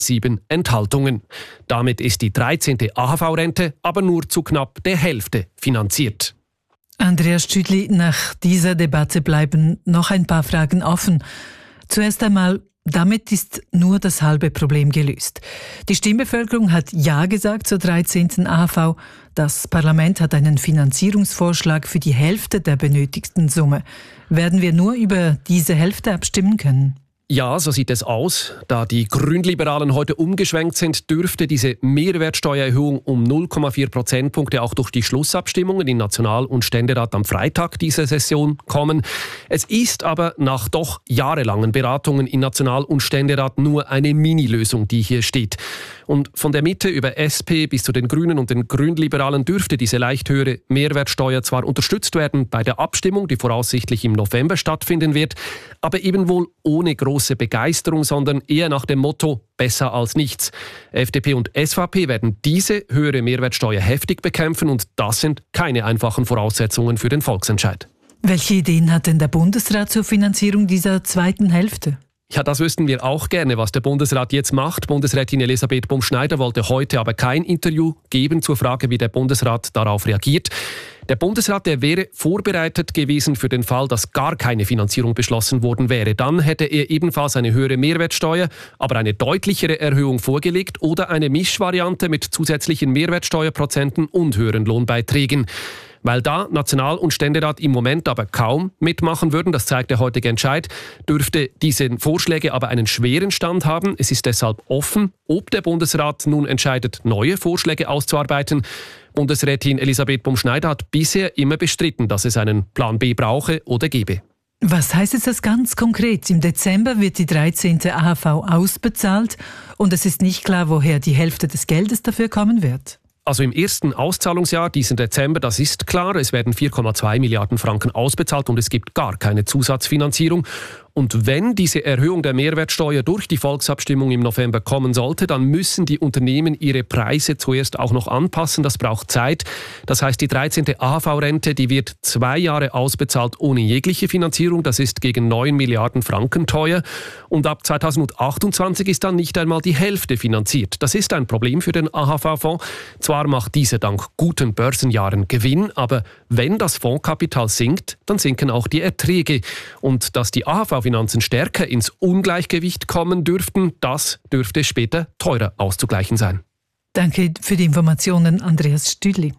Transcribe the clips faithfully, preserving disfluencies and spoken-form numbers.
sieben Enthaltungen. Damit ist die dreizehnte A H V-Rente aber nur zu knapp der Hälfte finanziert. Andreas Stüdli, nach dieser Debatte bleiben noch ein paar Fragen offen. Zuerst einmal, damit ist nur das halbe Problem gelöst. Die Stimmbevölkerung hat Ja gesagt zur dreizehnten A H V. Das Parlament hat einen Finanzierungsvorschlag für die Hälfte der benötigten Summe. Werden wir nur über diese Hälfte abstimmen können? Ja, so sieht es aus. Da die Grünliberalen heute umgeschwenkt sind, dürfte diese Mehrwertsteuererhöhung um null Komma vier Prozentpunkte auch durch die Schlussabstimmungen in National- und Ständerat am Freitag dieser Session kommen. Es ist aber nach doch jahrelangen Beratungen in National- und Ständerat nur eine Mini-Lösung, die hier steht. Und von der Mitte über S P bis zu den Grünen und den Grünliberalen dürfte diese leicht höhere Mehrwertsteuer zwar unterstützt werden bei der Abstimmung, die voraussichtlich im November stattfinden wird, aber eben wohl ohne große Begeisterung, sondern eher nach dem Motto besser als nichts. F D P und S V P werden diese höhere Mehrwertsteuer heftig bekämpfen und das sind keine einfachen Voraussetzungen für den Volksentscheid. Welche Ideen hat denn der Bundesrat zur Finanzierung dieser zweiten Hälfte? Ja, das wüssten wir auch gerne, was der Bundesrat jetzt macht. Bundesrätin Elisabeth Bumschneider wollte heute aber kein Interview geben zur Frage, wie der Bundesrat darauf reagiert. Der Bundesrat, der wäre vorbereitet gewesen für den Fall, dass gar keine Finanzierung beschlossen worden wäre. Dann hätte er ebenfalls eine höhere Mehrwertsteuer, aber eine deutlichere Erhöhung vorgelegt oder eine Mischvariante mit zusätzlichen Mehrwertsteuerprozenten und höheren Lohnbeiträgen. Weil da National- und Ständerat im Moment aber kaum mitmachen würden, das zeigt der heutige Entscheid, dürfte diese Vorschläge aber einen schweren Stand haben. Es ist deshalb offen, ob der Bundesrat nun entscheidet, neue Vorschläge auszuarbeiten. Bundesrätin Elisabeth Bumschneider hat bisher immer bestritten, dass es einen Plan B brauche oder gebe. Was heißt jetzt das ganz konkret? Im Dezember wird die dreizehnte A H V ausbezahlt und es ist nicht klar, woher die Hälfte des Geldes dafür kommen wird. Also im ersten Auszahlungsjahr, diesen Dezember, das ist klar, es werden vier Komma zwei Milliarden Franken ausbezahlt und es gibt gar keine Zusatzfinanzierung. Und wenn diese Erhöhung der Mehrwertsteuer durch die Volksabstimmung im November kommen sollte, dann müssen die Unternehmen ihre Preise zuerst auch noch anpassen. Das braucht Zeit. Das heißt, die dreizehnte A H V-Rente, die wird zwei Jahre ausbezahlt ohne jegliche Finanzierung. Das ist gegen neun Milliarden Franken teuer. Und ab zweitausendachtundzwanzig ist dann nicht einmal die Hälfte finanziert. Das ist ein Problem für den A H V-Fonds. Zwar macht dieser dank guten Börsenjahren Gewinn, aber wenn das Fondskapital sinkt, dann sinken auch die Erträge. Und dass die A H V Finanzen stärker ins Ungleichgewicht kommen dürften, das dürfte später teurer auszugleichen sein. Danke für die Informationen, Andreas Stüdli.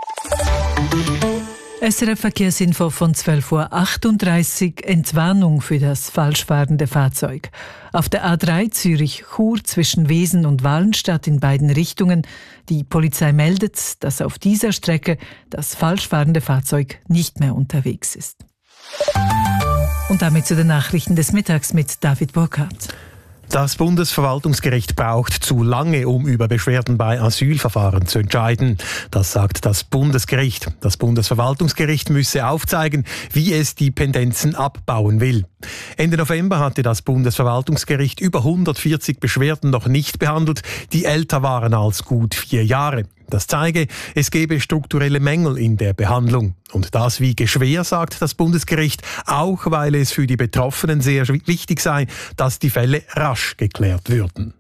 S R F Verkehrsinfo von zwölf Uhr achtunddreißig, Entwarnung für das falsch fahrende Fahrzeug. Auf der A drei Zürich-Chur zwischen Wesen und Wallenstadt in beiden Richtungen. Die Polizei meldet, dass auf dieser Strecke das falsch fahrende Fahrzeug nicht mehr unterwegs ist. Und damit zu den Nachrichten des Mittags mit David Burkhardt. Das Bundesverwaltungsgericht braucht zu lange, um über Beschwerden bei Asylverfahren zu entscheiden. Das sagt das Bundesgericht. Das Bundesverwaltungsgericht müsse aufzeigen, wie es die Pendenzen abbauen will. Ende November hatte das Bundesverwaltungsgericht über hundertvierzig Beschwerden noch nicht behandelt, die älter waren als gut vier Jahre. Das zeige, es gebe strukturelle Mängel in der Behandlung. Und das wiege schwer, sagt das Bundesgericht, auch weil es für die Betroffenen sehr wichtig sei, dass die Fälle rasch geklärt würden.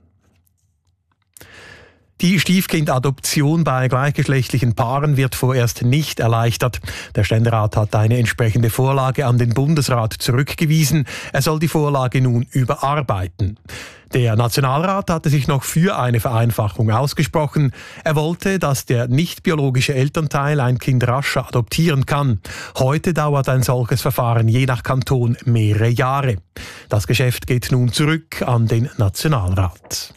Die Stiefkindadoption bei gleichgeschlechtlichen Paaren wird vorerst nicht erleichtert. Der Ständerat hat eine entsprechende Vorlage an den Bundesrat zurückgewiesen. Er soll die Vorlage nun überarbeiten. Der Nationalrat hatte sich noch für eine Vereinfachung ausgesprochen. Er wollte, dass der nicht-biologische Elternteil ein Kind rascher adoptieren kann. Heute dauert ein solches Verfahren je nach Kanton mehrere Jahre. Das Geschäft geht nun zurück an den Nationalrat.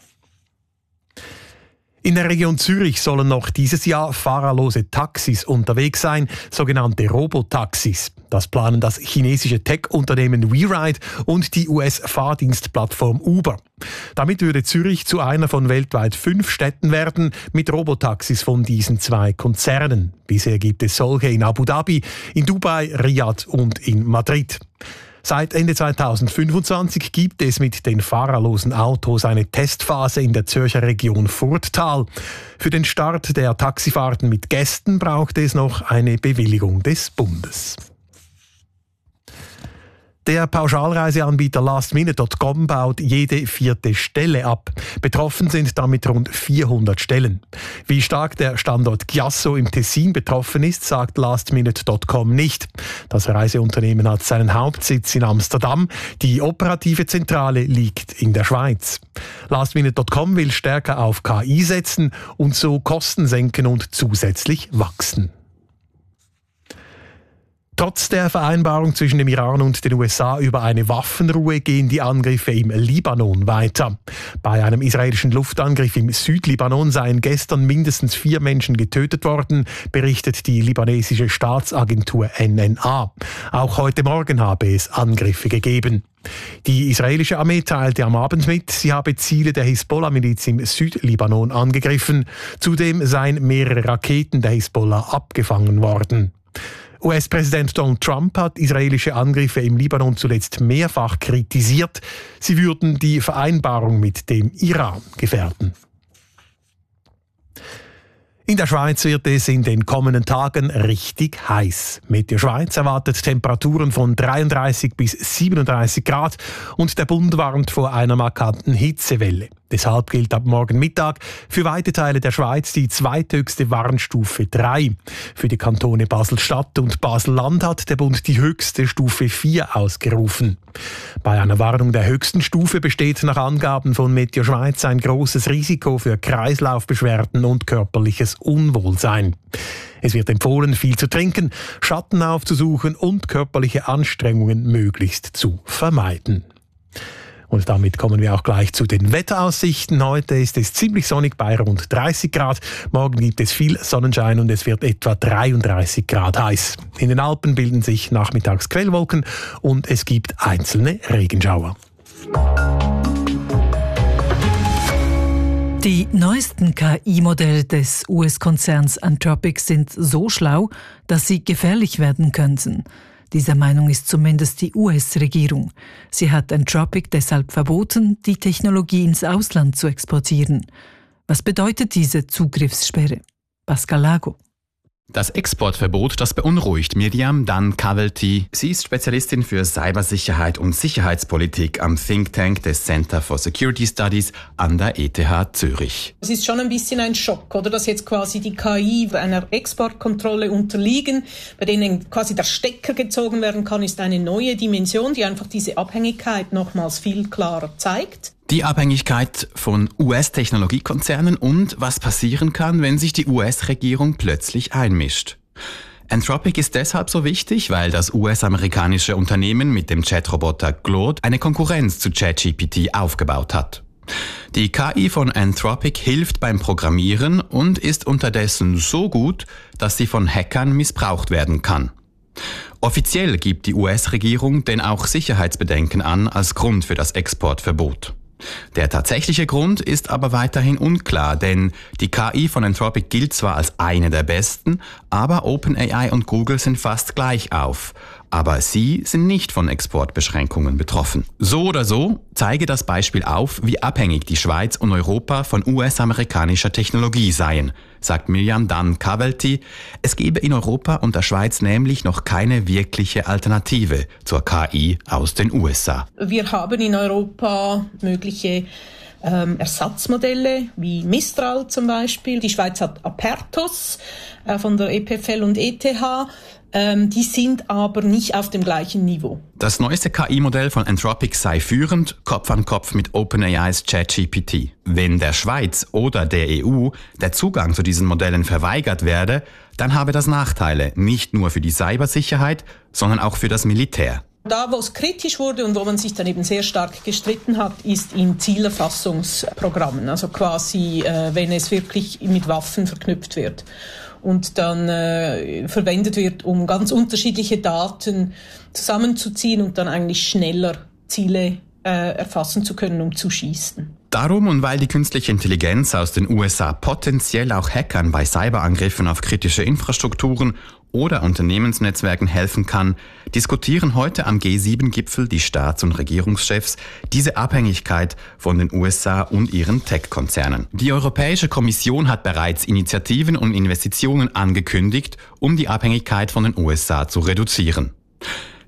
In der Region Zürich sollen noch dieses Jahr fahrerlose Taxis unterwegs sein, sogenannte Robotaxis. Das planen das chinesische Tech-Unternehmen WeRide und die U S-Fahrdienstplattform Uber. Damit würde Zürich zu einer von weltweit fünf Städten werden mit Robotaxis von diesen zwei Konzernen. Bisher gibt es solche in Abu Dhabi, in Dubai, Riyadh und in Madrid. Seit Ende zweitausendfünfundzwanzig gibt es mit den fahrerlosen Autos eine Testphase in der Zürcher Region Furttal. Für den Start der Taxifahrten mit Gästen braucht es noch eine Bewilligung des Bundes. Der Pauschalreiseanbieter last minute Punkt com baut jede vierte Stelle ab. Betroffen sind damit rund vierhundert Stellen. Wie stark der Standort Chiasso im Tessin betroffen ist, sagt last minute Punkt com nicht. Das Reiseunternehmen hat seinen Hauptsitz in Amsterdam. Die operative Zentrale liegt in der Schweiz. last minute Punkt com will stärker auf K I setzen und so Kosten senken und zusätzlich wachsen. Trotz der Vereinbarung zwischen dem Iran und den U S A über eine Waffenruhe gehen die Angriffe im Libanon weiter. Bei einem israelischen Luftangriff im Südlibanon seien gestern mindestens vier Menschen getötet worden, berichtet die libanesische Staatsagentur N N A. Auch heute Morgen habe es Angriffe gegeben. Die israelische Armee teilte am Abend mit, sie habe Ziele der Hisbollah-Miliz im Südlibanon angegriffen. Zudem seien mehrere Raketen der Hisbollah abgefangen worden. U S-Präsident Donald Trump hat israelische Angriffe im Libanon zuletzt mehrfach kritisiert. Sie würden die Vereinbarung mit dem Iran gefährden. In der Schweiz wird es in den kommenden Tagen richtig heiß. Meteo Schweiz erwartet Temperaturen von dreiunddreißig bis siebenunddreißig Grad und der Bund warnt vor einer markanten Hitzewelle. Deshalb gilt ab morgen Mittag für weite Teile der Schweiz die zweithöchste Warnstufe drei. Für die Kantone Basel-Stadt und Basel-Land hat der Bund die höchste Stufe vier ausgerufen. Bei einer Warnung der höchsten Stufe besteht nach Angaben von Meteo Schweiz ein großes Risiko für Kreislaufbeschwerden und körperliches Unwohlsein. Es wird empfohlen, viel zu trinken, Schatten aufzusuchen und körperliche Anstrengungen möglichst zu vermeiden. Und damit kommen wir auch gleich zu den Wetteraussichten. Heute ist es ziemlich sonnig bei rund dreißig Grad. Morgen gibt es viel Sonnenschein und es wird etwa dreiunddreißig Grad heiß. In den Alpen bilden sich nachmittags Quellwolken und es gibt einzelne Regenschauer. Die neuesten K I-Modelle des U S-Konzerns Anthropic sind so schlau, dass sie gefährlich werden könnten. Dieser Meinung ist zumindest die U S-Regierung. Sie hat Anthropic deshalb verboten, die Technologie ins Ausland zu exportieren. Was bedeutet diese Zugriffssperre? Pascal Lago. Das Exportverbot, das beunruhigt Miriam Dan-Cavelty. Sie ist Spezialistin für Cybersicherheit und Sicherheitspolitik am Think Tank des Center for Security Studies an der E T H Zürich. Es ist schon ein bisschen ein Schock, oder, dass jetzt quasi die K I einer Exportkontrolle unterliegen, bei denen quasi der Stecker gezogen werden kann, ist eine neue Dimension, die einfach diese Abhängigkeit nochmals viel klarer zeigt. Die Abhängigkeit von U S-Technologiekonzernen und was passieren kann, wenn sich die U S-Regierung plötzlich einmischt. Anthropic ist deshalb so wichtig, weil das U S-amerikanische Unternehmen mit dem Chatroboter Claude eine Konkurrenz zu ChatGPT aufgebaut hat. Die K I von Anthropic hilft beim Programmieren und ist unterdessen so gut, dass sie von Hackern missbraucht werden kann. Offiziell gibt die U S-Regierung denn auch Sicherheitsbedenken an als Grund für das Exportverbot. Der tatsächliche Grund ist aber weiterhin unklar, denn die K I von Anthropic gilt zwar als eine der besten, aber OpenAI und Google sind fast gleich auf. Aber sie sind nicht von Exportbeschränkungen betroffen. So oder so zeige das Beispiel auf, wie abhängig die Schweiz und Europa von U S-amerikanischer Technologie seien, sagt Miriam Dan-Cavelty. Es gebe in Europa und der Schweiz nämlich noch keine wirkliche Alternative zur K I aus den U S A. Wir haben in Europa mögliche ähm, Ersatzmodelle wie Mistral zum Beispiel. Die Schweiz hat Apertos äh, von der E P F L und E T H. Ähm, die sind aber nicht auf dem gleichen Niveau. Das neueste K I-Modell von Anthropic sei führend, Kopf an Kopf mit OpenAIs ChatGPT. Wenn der Schweiz oder der E U der Zugang zu diesen Modellen verweigert werde, dann habe das Nachteile, nicht nur für die Cybersicherheit, sondern auch für das Militär. Da, wo es kritisch wurde und wo man sich dann eben sehr stark gestritten hat, ist in Zielerfassungsprogrammen. Also quasi, äh, wenn es wirklich mit Waffen verknüpft wird und dann äh, verwendet wird, um ganz unterschiedliche Daten zusammenzuziehen und dann eigentlich schneller Ziele äh, erfassen zu können, um zu schießen. Darum und weil die künstliche Intelligenz aus den U S A potenziell auch Hackern bei Cyberangriffen auf kritische Infrastrukturen oder Unternehmensnetzwerken helfen kann, diskutieren heute am G sieben Gipfel die Staats- und Regierungschefs diese Abhängigkeit von den U S A und ihren Tech-Konzernen. Die Europäische Kommission hat bereits Initiativen und Investitionen angekündigt, um die Abhängigkeit von den U S A zu reduzieren.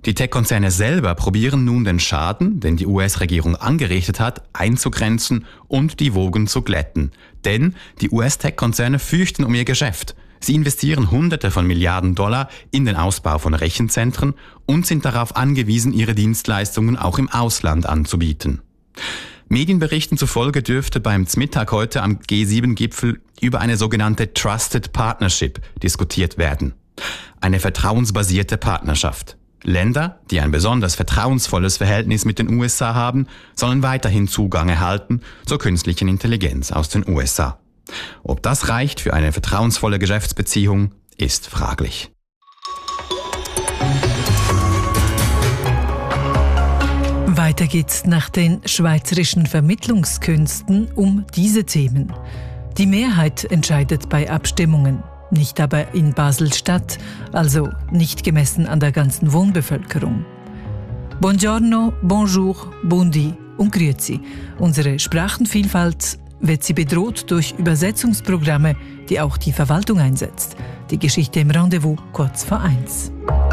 Die Tech-Konzerne selber probieren nun den Schaden, den die U S-Regierung angerichtet hat, einzugrenzen und die Wogen zu glätten. Denn die U S-Tech-Konzerne fürchten um ihr Geschäft. Sie investieren Hunderte von Milliarden Dollar in den Ausbau von Rechenzentren und sind darauf angewiesen, ihre Dienstleistungen auch im Ausland anzubieten. Medienberichten zufolge dürfte beim Zmittag heute am G sieben Gipfel über eine sogenannte Trusted Partnership diskutiert werden. Eine vertrauensbasierte Partnerschaft. Länder, die ein besonders vertrauensvolles Verhältnis mit den U S A haben, sollen weiterhin Zugang erhalten zur künstlichen Intelligenz aus den U S A. Ob das reicht für eine vertrauensvolle Geschäftsbeziehung, ist fraglich. Weiter geht's nach den schweizerischen Vermittlungskünsten um diese Themen. Die Mehrheit entscheidet bei Abstimmungen. Nicht aber in Basel-Stadt, also nicht gemessen an der ganzen Wohnbevölkerung. Buongiorno, bonjour, bundi und grüezi. Unsere Sprachenvielfalt wird sie bedroht durch Übersetzungsprogramme, die auch die Verwaltung einsetzt. Die Geschichte im Rendezvous kurz vor eins.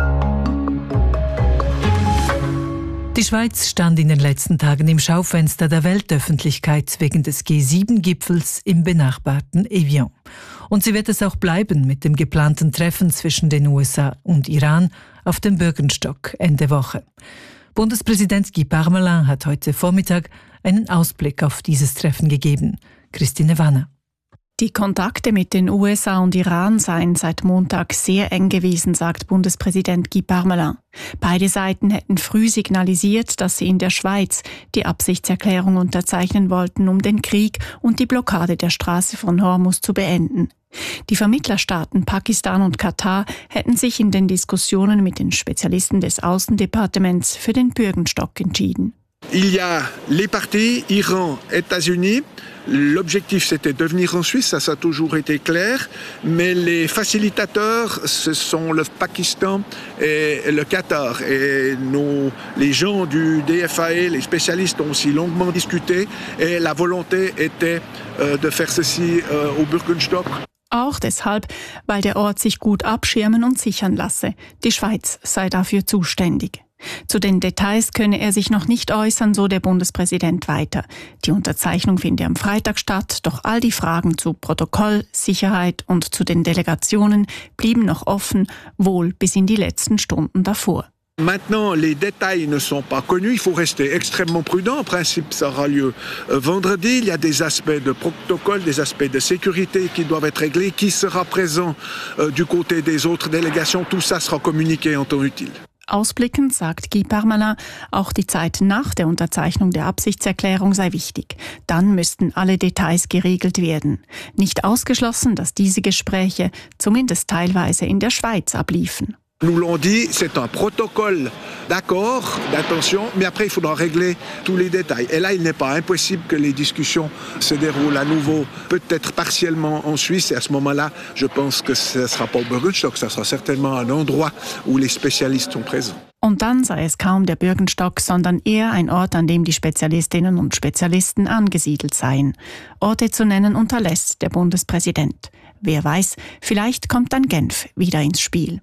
Die Schweiz stand in den letzten Tagen im Schaufenster der Weltöffentlichkeit wegen des G sieben Gipfels im benachbarten Evian. Und sie wird es auch bleiben mit dem geplanten Treffen zwischen den U S A und Iran auf dem Bürgenstock Ende Woche. Bundespräsident Guy Parmelin hat heute Vormittag einen Ausblick auf dieses Treffen gegeben. Christine Wanner. Die Kontakte mit den U S A und Iran seien seit Montag sehr eng gewesen, sagt Bundespräsident Guy Parmelin. Beide Seiten hätten früh signalisiert, dass sie in der Schweiz die Absichtserklärung unterzeichnen wollten, um den Krieg und die Blockade der Straße von Hormuz zu beenden. Die Vermittlerstaaten Pakistan und Katar hätten sich in den Diskussionen mit den Spezialisten des Außendepartements für den Bürgenstock entschieden. Il y a les partis, Iran, États-Unis. L'objectif, c'était de venir en Suisse, ça, ça a toujours été clair. Mais les facilitateurs, ce sont le Pakistan et le Qatar. Et nos, les gens du D F A E, les spécialistes, ont aussi longuement discuté. Et la volonté était euh, de faire ceci euh, au Bürgenstock. Auch deshalb, weil der Ort sich gut abschirmen und sichern lasse. Die Schweiz sei dafür zuständig. Zu den Details könne er sich noch nicht äußern, so der Bundespräsident weiter. Die Unterzeichnung finde am Freitag statt, doch all die Fragen zu Protokoll, Sicherheit und zu den Delegationen blieben noch offen, wohl bis in die letzten Stunden davor. Maintenant, les détails ne sont pas connus. Il faut rester extrêmement prudent. En principe, ça aura lieu vendredi. Il y a des aspects de protocole, des aspects de sécurité qui doivent être réglés. Qui sera présent euh, du côté des autres délégations? Tout ça sera communiqué en temps utile. Ausblickend sagt Guy Parmelin, auch die Zeit nach der Unterzeichnung der Absichtserklärung sei wichtig. Dann müssten alle Details geregelt werden. Nicht ausgeschlossen, dass diese Gespräche zumindest teilweise in der Schweiz abliefen. Nous l'ont dit, c'est un protocole d'accord, d'intention, mais après il faudra régler tous les détails. Et là, il n'est pas impossible que les discussions se déroulent à nouveau, peut-être partiellement en Suisse. Et à ce moment-là, je pense que ce ne sera pas au Bürgenstock, ça sera certainement un endroit où les spécialistes sont présents. Und dann sei es kaum der Bürgenstock, sondern eher ein Ort, an dem die Spezialistinnen und Spezialisten angesiedelt seien. Orte zu nennen unterlässt der Bundespräsident. Wer weiß, vielleicht kommt dann Genf wieder ins Spiel.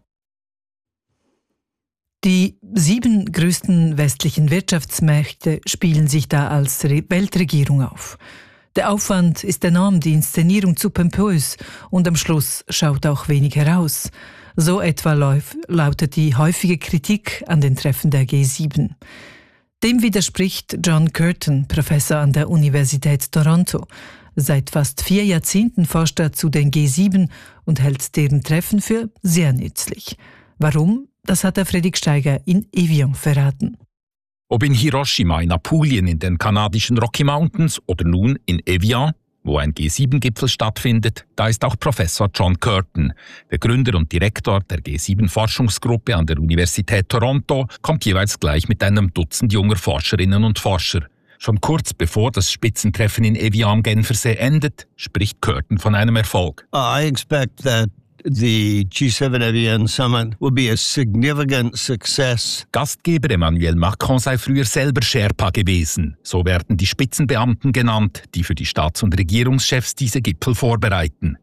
Die sieben größten westlichen Wirtschaftsmächte spielen sich da als Weltregierung auf. Der Aufwand ist enorm, die Inszenierung zu pompös und am Schluss schaut auch wenig heraus. So etwa lautet die häufige Kritik an den Treffen der G sieben. Dem widerspricht John Curtin, Professor an der Universität Toronto. Seit fast vier Jahrzehnten forscht er zu den G sieben und hält deren Treffen für sehr nützlich. Warum? Das hat der Fredrik Steiger in Evian verraten. Ob in Hiroshima, in Apulien, in den kanadischen Rocky Mountains oder nun in Evian, wo ein G sieben Gipfel stattfindet, da ist auch Professor John Curtin, der Gründer und Direktor der G sieben Forschungsgruppe an der Universität Toronto, kommt jeweils gleich mit einem Dutzend junger Forscherinnen und Forscher. Schon kurz bevor das Spitzentreffen in Evian am Genfersee endet, spricht Curtin von einem Erfolg. I expect that the G seven Evian Summit will be a significant success. Gastgeber Emmanuel Macron sei früher selber Sherpa gewesen. So werden die Spitzenbeamten genannt, die für die Staats- und Regierungschefs diese Gipfel vorbereiten.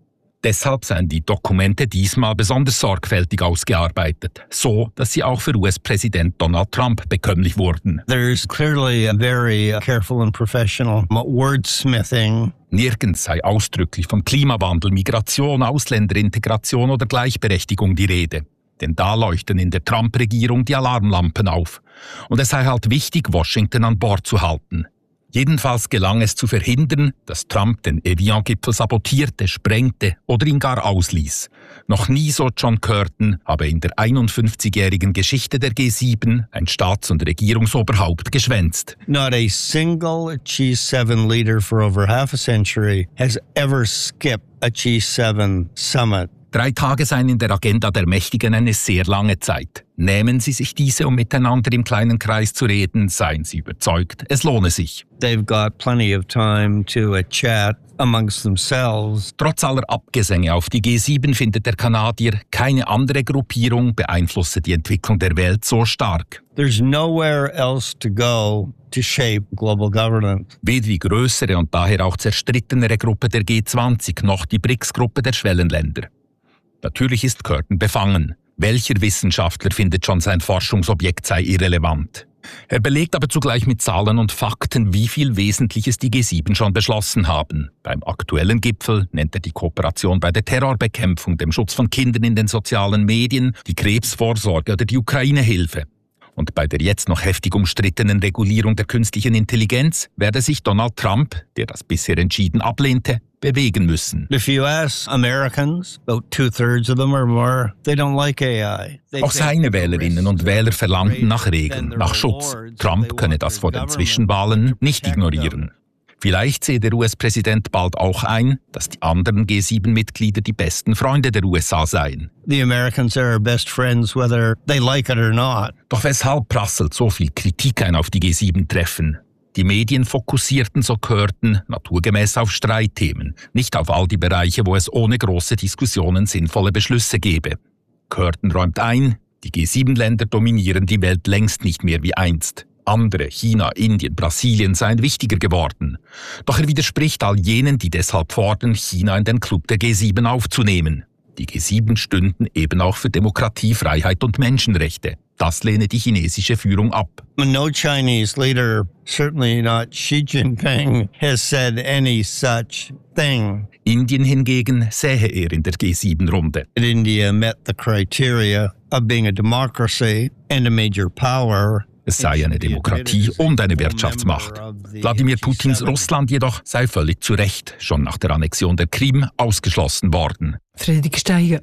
Deshalb seien die Dokumente diesmal besonders sorgfältig ausgearbeitet, so dass sie auch für U S-Präsident Donald Trump bekömmlich wurden. There's clearly a very careful and professional wordsmithing. Nirgends sei ausdrücklich von Klimawandel, Migration, Ausländerintegration oder Gleichberechtigung die Rede. Denn da leuchten in der Trump-Regierung die Alarmlampen auf. Und es sei halt wichtig, Washington an Bord zu halten. Jedenfalls gelang es zu verhindern, dass Trump den Evian-Gipfel sabotierte, sprengte oder ihn gar ausließ. Noch nie, so John Curtin, habe in der einundfünfzigjährigen Geschichte der G sieben ein Staats- und Regierungsoberhaupt geschwänzt. Not a single G seven leader for over half a century has ever skipped a G seven summit. Drei Tage seien in der Agenda der Mächtigen eine sehr lange Zeit. Nehmen Sie sich diese, um miteinander im kleinen Kreis zu reden, seien Sie überzeugt, es lohne sich. They've got plenty of time to uh, chat amongst themselves. Trotz aller Abgesänge auf die G sieben findet der Kanadier, keine andere Gruppierung beeinflusse die Entwicklung der Welt so stark. There's nowhere else to go to shape global governance. Weder die größere und daher auch zerstrittenere Gruppe der G zwanzig noch die B R I C S-Gruppe der Schwellenländer. Natürlich ist Curtin befangen. Welcher Wissenschaftler findet schon, sein Forschungsobjekt sei irrelevant? Er belegt aber zugleich mit Zahlen und Fakten, wie viel Wesentliches die G sieben schon beschlossen haben. Beim aktuellen Gipfel nennt er die Kooperation bei der Terrorbekämpfung, dem Schutz von Kindern in den sozialen Medien, die Krebsvorsorge oder die Ukraine-Hilfe. Und bei der jetzt noch heftig umstrittenen Regulierung der künstlichen Intelligenz werde sich Donald Trump, der das bisher entschieden ablehnte, bewegen müssen. If you ask Americans, about two-thirds of them or more, they don't like A I. Auch seine Wählerinnen und Wähler verlangten nach Regeln, nach Schutz. Trump könne das vor den Zwischenwahlen nicht ignorieren. Vielleicht sehe der U S-Präsident bald auch ein, dass die anderen G sieben Mitglieder die besten Freunde der U S A seien. The Americans are our best friends, whether they like it or not. Doch weshalb prasselt so viel Kritik ein auf die G sieben Treffen? Die Medien fokussierten, so Curtin, naturgemäß auf Streitthemen, nicht auf all die Bereiche, wo es ohne große Diskussionen sinnvolle Beschlüsse gäbe. Curtin räumt ein, die G sieben Länder dominieren die Welt längst nicht mehr wie einst. Andere, China, Indien, Brasilien, seien wichtiger geworden. Doch er widerspricht all jenen, die deshalb fordern, China in den Club der G sieben aufzunehmen. Die G sieben stünden eben auch für Demokratie, Freiheit und Menschenrechte. Das lehne die chinesische Führung ab. No Chinese leader, certainly not Xi Jinping, has said any such thing. Indien hingegen sähe er in der G sieben Runde. India met the criteria of being a democracy and a major power. Es sei eine Demokratie und eine Wirtschaftsmacht. Wladimir Putins Russland jedoch sei völlig zu Recht schon nach der Annexion der Krim ausgeschlossen worden. Friedrich Steiger.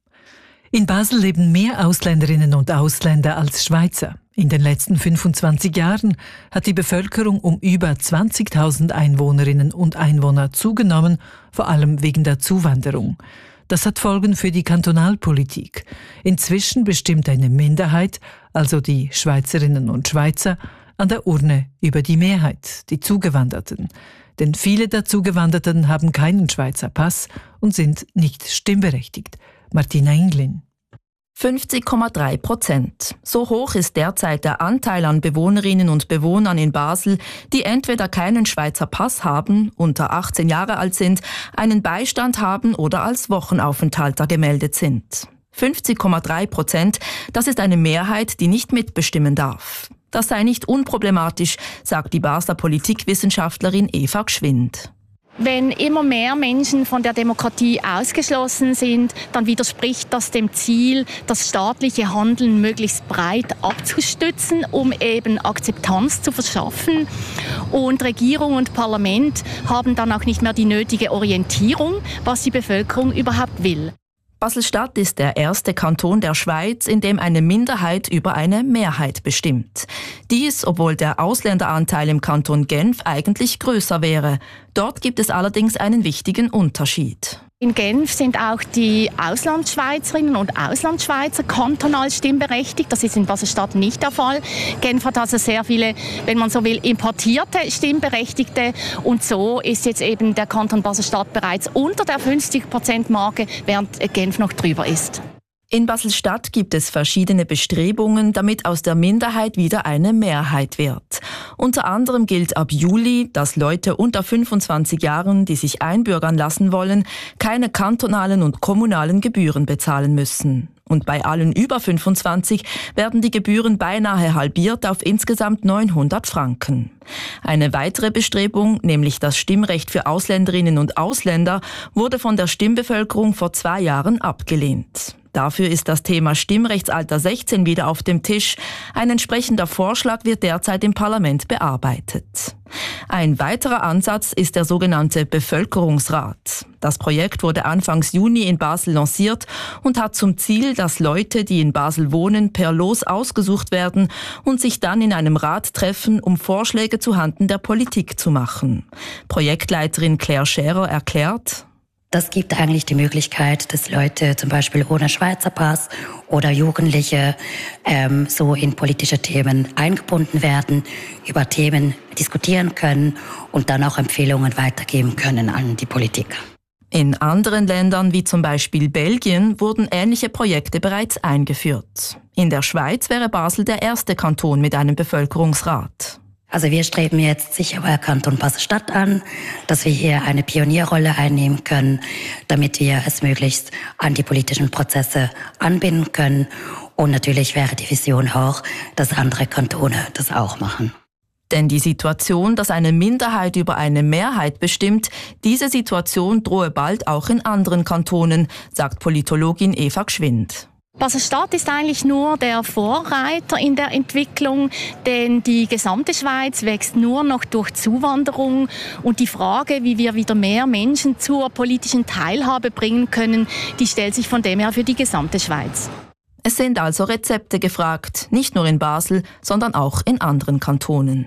In Basel leben mehr Ausländerinnen und Ausländer als Schweizer. In den letzten fünfundzwanzig Jahren hat die Bevölkerung um über zwanzigtausend Einwohnerinnen und Einwohner zugenommen, vor allem wegen der Zuwanderung. Das hat Folgen für die Kantonalpolitik. Inzwischen bestimmt eine Minderheit, also die Schweizerinnen und Schweizer, an der Urne über die Mehrheit, die Zugewanderten. Denn viele der Zugewanderten haben keinen Schweizer Pass und sind nicht stimmberechtigt. Martina Englin. fünfzig Komma drei Prozent. So hoch ist derzeit der Anteil an Bewohnerinnen und Bewohnern in Basel, die entweder keinen Schweizer Pass haben, unter achtzehn Jahre alt sind, einen Beistand haben oder als Wochenaufenthalter gemeldet sind. fünfzig Komma drei Prozent, das ist eine Mehrheit, die nicht mitbestimmen darf. Das sei nicht unproblematisch, sagt die Basler Politikwissenschaftlerin Eva Gschwind. Wenn immer mehr Menschen von der Demokratie ausgeschlossen sind, dann widerspricht das dem Ziel, das staatliche Handeln möglichst breit abzustützen, um eben Akzeptanz zu verschaffen. Und Regierung und Parlament haben dann auch nicht mehr die nötige Orientierung, was die Bevölkerung überhaupt will. Basel-Stadt ist der erste Kanton der Schweiz, in dem eine Minderheit über eine Mehrheit bestimmt. Dies, obwohl der Ausländeranteil im Kanton Genf eigentlich größer wäre. Dort gibt es allerdings einen wichtigen Unterschied. In Genf sind auch die Auslandschweizerinnen und Auslandschweizer kantonal stimmberechtigt. Das ist in Basel-Stadt nicht der Fall. Genf hat also sehr viele, wenn man so will, importierte Stimmberechtigte. Und so ist jetzt eben der Kanton Basel-Stadt bereits unter der fünfzig Prozent Marke, während Genf noch drüber ist. In Basel-Stadt gibt es verschiedene Bestrebungen, damit aus der Minderheit wieder eine Mehrheit wird. Unter anderem gilt ab Juli, dass Leute unter fünfundzwanzig Jahren, die sich einbürgern lassen wollen, keine kantonalen und kommunalen Gebühren bezahlen müssen. Und bei allen über fünfundzwanzig werden die Gebühren beinahe halbiert auf insgesamt neunhundert Franken. Eine weitere Bestrebung, nämlich das Stimmrecht für Ausländerinnen und Ausländer, wurde von der Stimmbevölkerung vor zwei Jahren abgelehnt. Dafür ist das Thema Stimmrechtsalter sechzehn wieder auf dem Tisch. Ein entsprechender Vorschlag wird derzeit im Parlament bearbeitet. Ein weiterer Ansatz ist der sogenannte Bevölkerungsrat. Das Projekt wurde Anfangs Juni in Basel lanciert und hat zum Ziel, dass Leute, die in Basel wohnen, per Los ausgesucht werden und sich dann in einem Rat treffen, um Vorschläge zuhanden der Politik zu machen. Projektleiterin Claire Scherer erklärt: Das gibt eigentlich die Möglichkeit, dass Leute zum Beispiel ohne Schweizer Pass oder Jugendliche ähm, so in politische Themen eingebunden werden, über Themen diskutieren können und dann auch Empfehlungen weitergeben können an die Politik. In anderen Ländern, wie zum Beispiel Belgien, wurden ähnliche Projekte bereits eingeführt. In der Schweiz wäre Basel der erste Kanton mit einem Bevölkerungsrat. Also wir streben jetzt sicher bei Kanton Basel-Stadt an, dass wir hier eine Pionierrolle einnehmen können, damit wir es möglichst an die politischen Prozesse anbinden können. Und natürlich wäre die Vision auch, dass andere Kantone das auch machen. Denn die Situation, dass eine Minderheit über eine Mehrheit bestimmt, diese Situation drohe bald auch in anderen Kantonen, sagt Politologin Eva Gschwind. Basel-Stadt ist eigentlich nur der Vorreiter in der Entwicklung, denn die gesamte Schweiz wächst nur noch durch Zuwanderung. Und die Frage, wie wir wieder mehr Menschen zur politischen Teilhabe bringen können, die stellt sich von dem her für die gesamte Schweiz. Es sind also Rezepte gefragt, nicht nur in Basel, sondern auch in anderen Kantonen.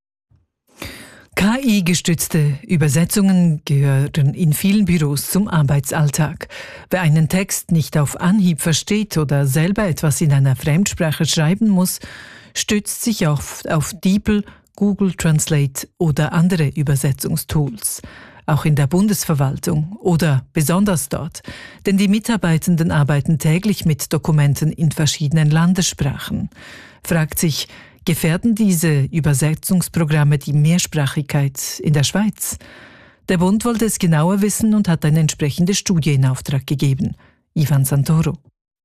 K I-gestützte Übersetzungen gehören in vielen Büros zum Arbeitsalltag. Wer einen Text nicht auf Anhieb versteht oder selber etwas in einer Fremdsprache schreiben muss, stützt sich oft auf DeepL, Google Translate oder andere Übersetzungstools. Auch in der Bundesverwaltung oder besonders dort. Denn die Mitarbeitenden arbeiten täglich mit Dokumenten in verschiedenen Landessprachen. Fragt sich, gefährden diese Übersetzungsprogramme die Mehrsprachigkeit in der Schweiz? Der Bund wollte es genauer wissen und hat eine entsprechende Studie in Auftrag gegeben. Ivan Santoro.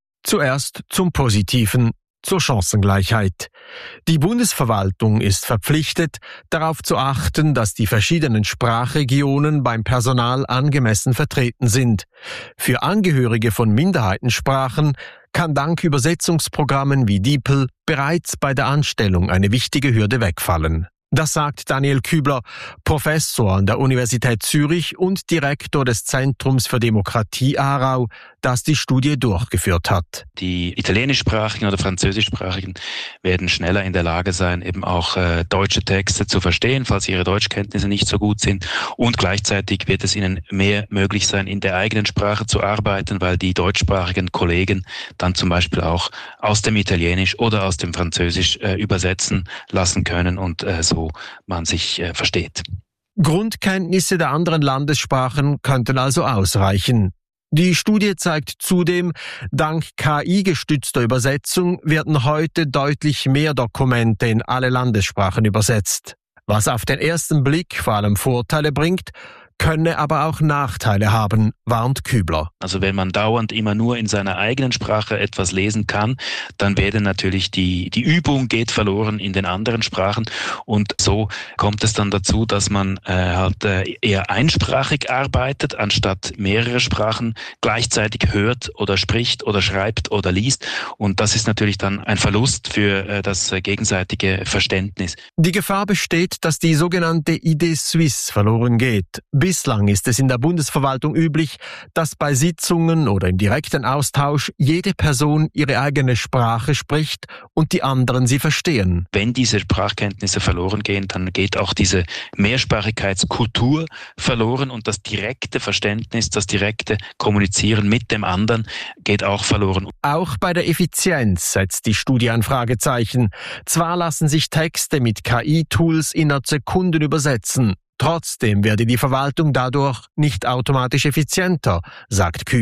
Zuerst zum Positiven, zur Chancengleichheit. Die Bundesverwaltung ist verpflichtet, darauf zu achten, dass die verschiedenen Sprachregionen beim Personal angemessen vertreten sind. Für Angehörige von Minderheitensprachen kann dank Übersetzungsprogrammen wie DeepL bereits bei der Anstellung eine wichtige Hürde wegfallen. Das sagt Daniel Kübler, Professor an der Universität Zürich und Direktor des Zentrums für Demokratie Aarau, das die Studie durchgeführt hat. Die italienischsprachigen oder französischsprachigen werden schneller in der Lage sein, eben auch äh, deutsche Texte zu verstehen, falls ihre Deutschkenntnisse nicht so gut sind. Und gleichzeitig wird es ihnen mehr möglich sein, in der eigenen Sprache zu arbeiten, weil die deutschsprachigen Kollegen dann zum Beispiel auch aus dem Italienisch oder aus dem Französisch äh, übersetzen lassen können und äh, so man sich äh, versteht. Grundkenntnisse der anderen Landessprachen könnten also ausreichen. Die Studie zeigt zudem, dank K I-gestützter Übersetzung werden heute deutlich mehr Dokumente in alle Landessprachen übersetzt. Was auf den ersten Blick vor allem Vorteile bringt, könne aber auch Nachteile haben, warnt Kübler. Also wenn man dauernd immer nur in seiner eigenen Sprache etwas lesen kann, dann werden natürlich die, die Übung geht verloren in den anderen Sprachen und so kommt es dann dazu, dass man äh, halt äh, eher einsprachig arbeitet, anstatt mehrere Sprachen gleichzeitig hört oder spricht oder schreibt oder liest und das ist natürlich dann ein Verlust für äh, das äh, gegenseitige Verständnis. Die Gefahr besteht, dass die sogenannte Idée Suisse verloren geht. Bislang ist es in der Bundesverwaltung üblich, dass bei Sitzungen oder im direkten Austausch jede Person ihre eigene Sprache spricht und die anderen sie verstehen. Wenn diese Sprachkenntnisse verloren gehen, dann geht auch diese Mehrsprachigkeitskultur verloren und das direkte Verständnis, das direkte Kommunizieren mit dem anderen geht auch verloren. Auch bei der Effizienz setzt die Studie ein Fragezeichen. Zwar lassen sich Texte mit K I-Tools innerhalb Sekunden übersetzen. Trotzdem werde die Verwaltung dadurch nicht automatisch effizienter, sagt Kübler.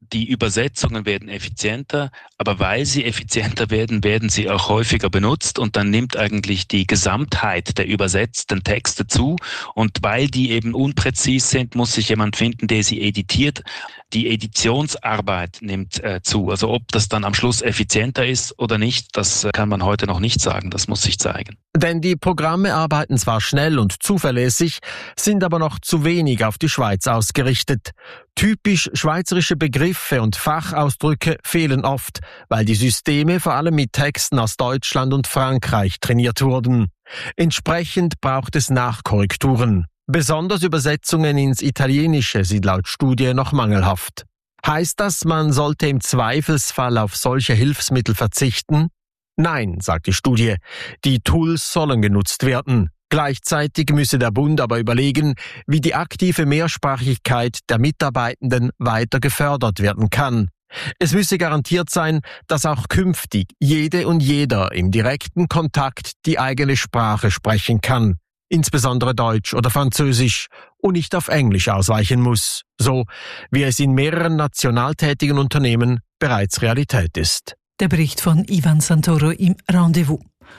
die Übersetzungen werden effizienter, aber weil sie effizienter werden, werden sie auch häufiger benutzt und dann nimmt eigentlich die Gesamtheit der übersetzten Texte zu und weil die eben unpräzis sind, muss sich jemand finden, der sie editiert. Die Editionsarbeit nimmt äh, zu. Also ob das dann am Schluss effizienter ist oder nicht, das äh, kann man heute noch nicht sagen. Das muss sich zeigen. Denn die Programme arbeiten zwar schnell und zuverlässig, sind aber noch zu wenig auf die Schweiz ausgerichtet. Typisch schweizerische Begriffe und Fachausdrücke fehlen oft, weil die Systeme vor allem mit Texten aus Deutschland und Frankreich trainiert wurden. Entsprechend braucht es Nachkorrekturen. Besonders Übersetzungen ins Italienische sind laut Studie noch mangelhaft. Heißt das, man sollte im Zweifelsfall auf solche Hilfsmittel verzichten? Nein, sagt die Studie. Die Tools sollen genutzt werden. Gleichzeitig müsse der Bund aber überlegen, wie die aktive Mehrsprachigkeit der Mitarbeitenden weiter gefördert werden kann. Es müsse garantiert sein, dass auch künftig jede und jeder im direkten Kontakt die eigene Sprache sprechen kann. Insbesondere Deutsch oder Französisch und nicht auf Englisch ausweichen muss, so wie es in mehreren national tätigen Unternehmen bereits Realität ist. Der Bericht von Ivan Santoro im Rendezvous.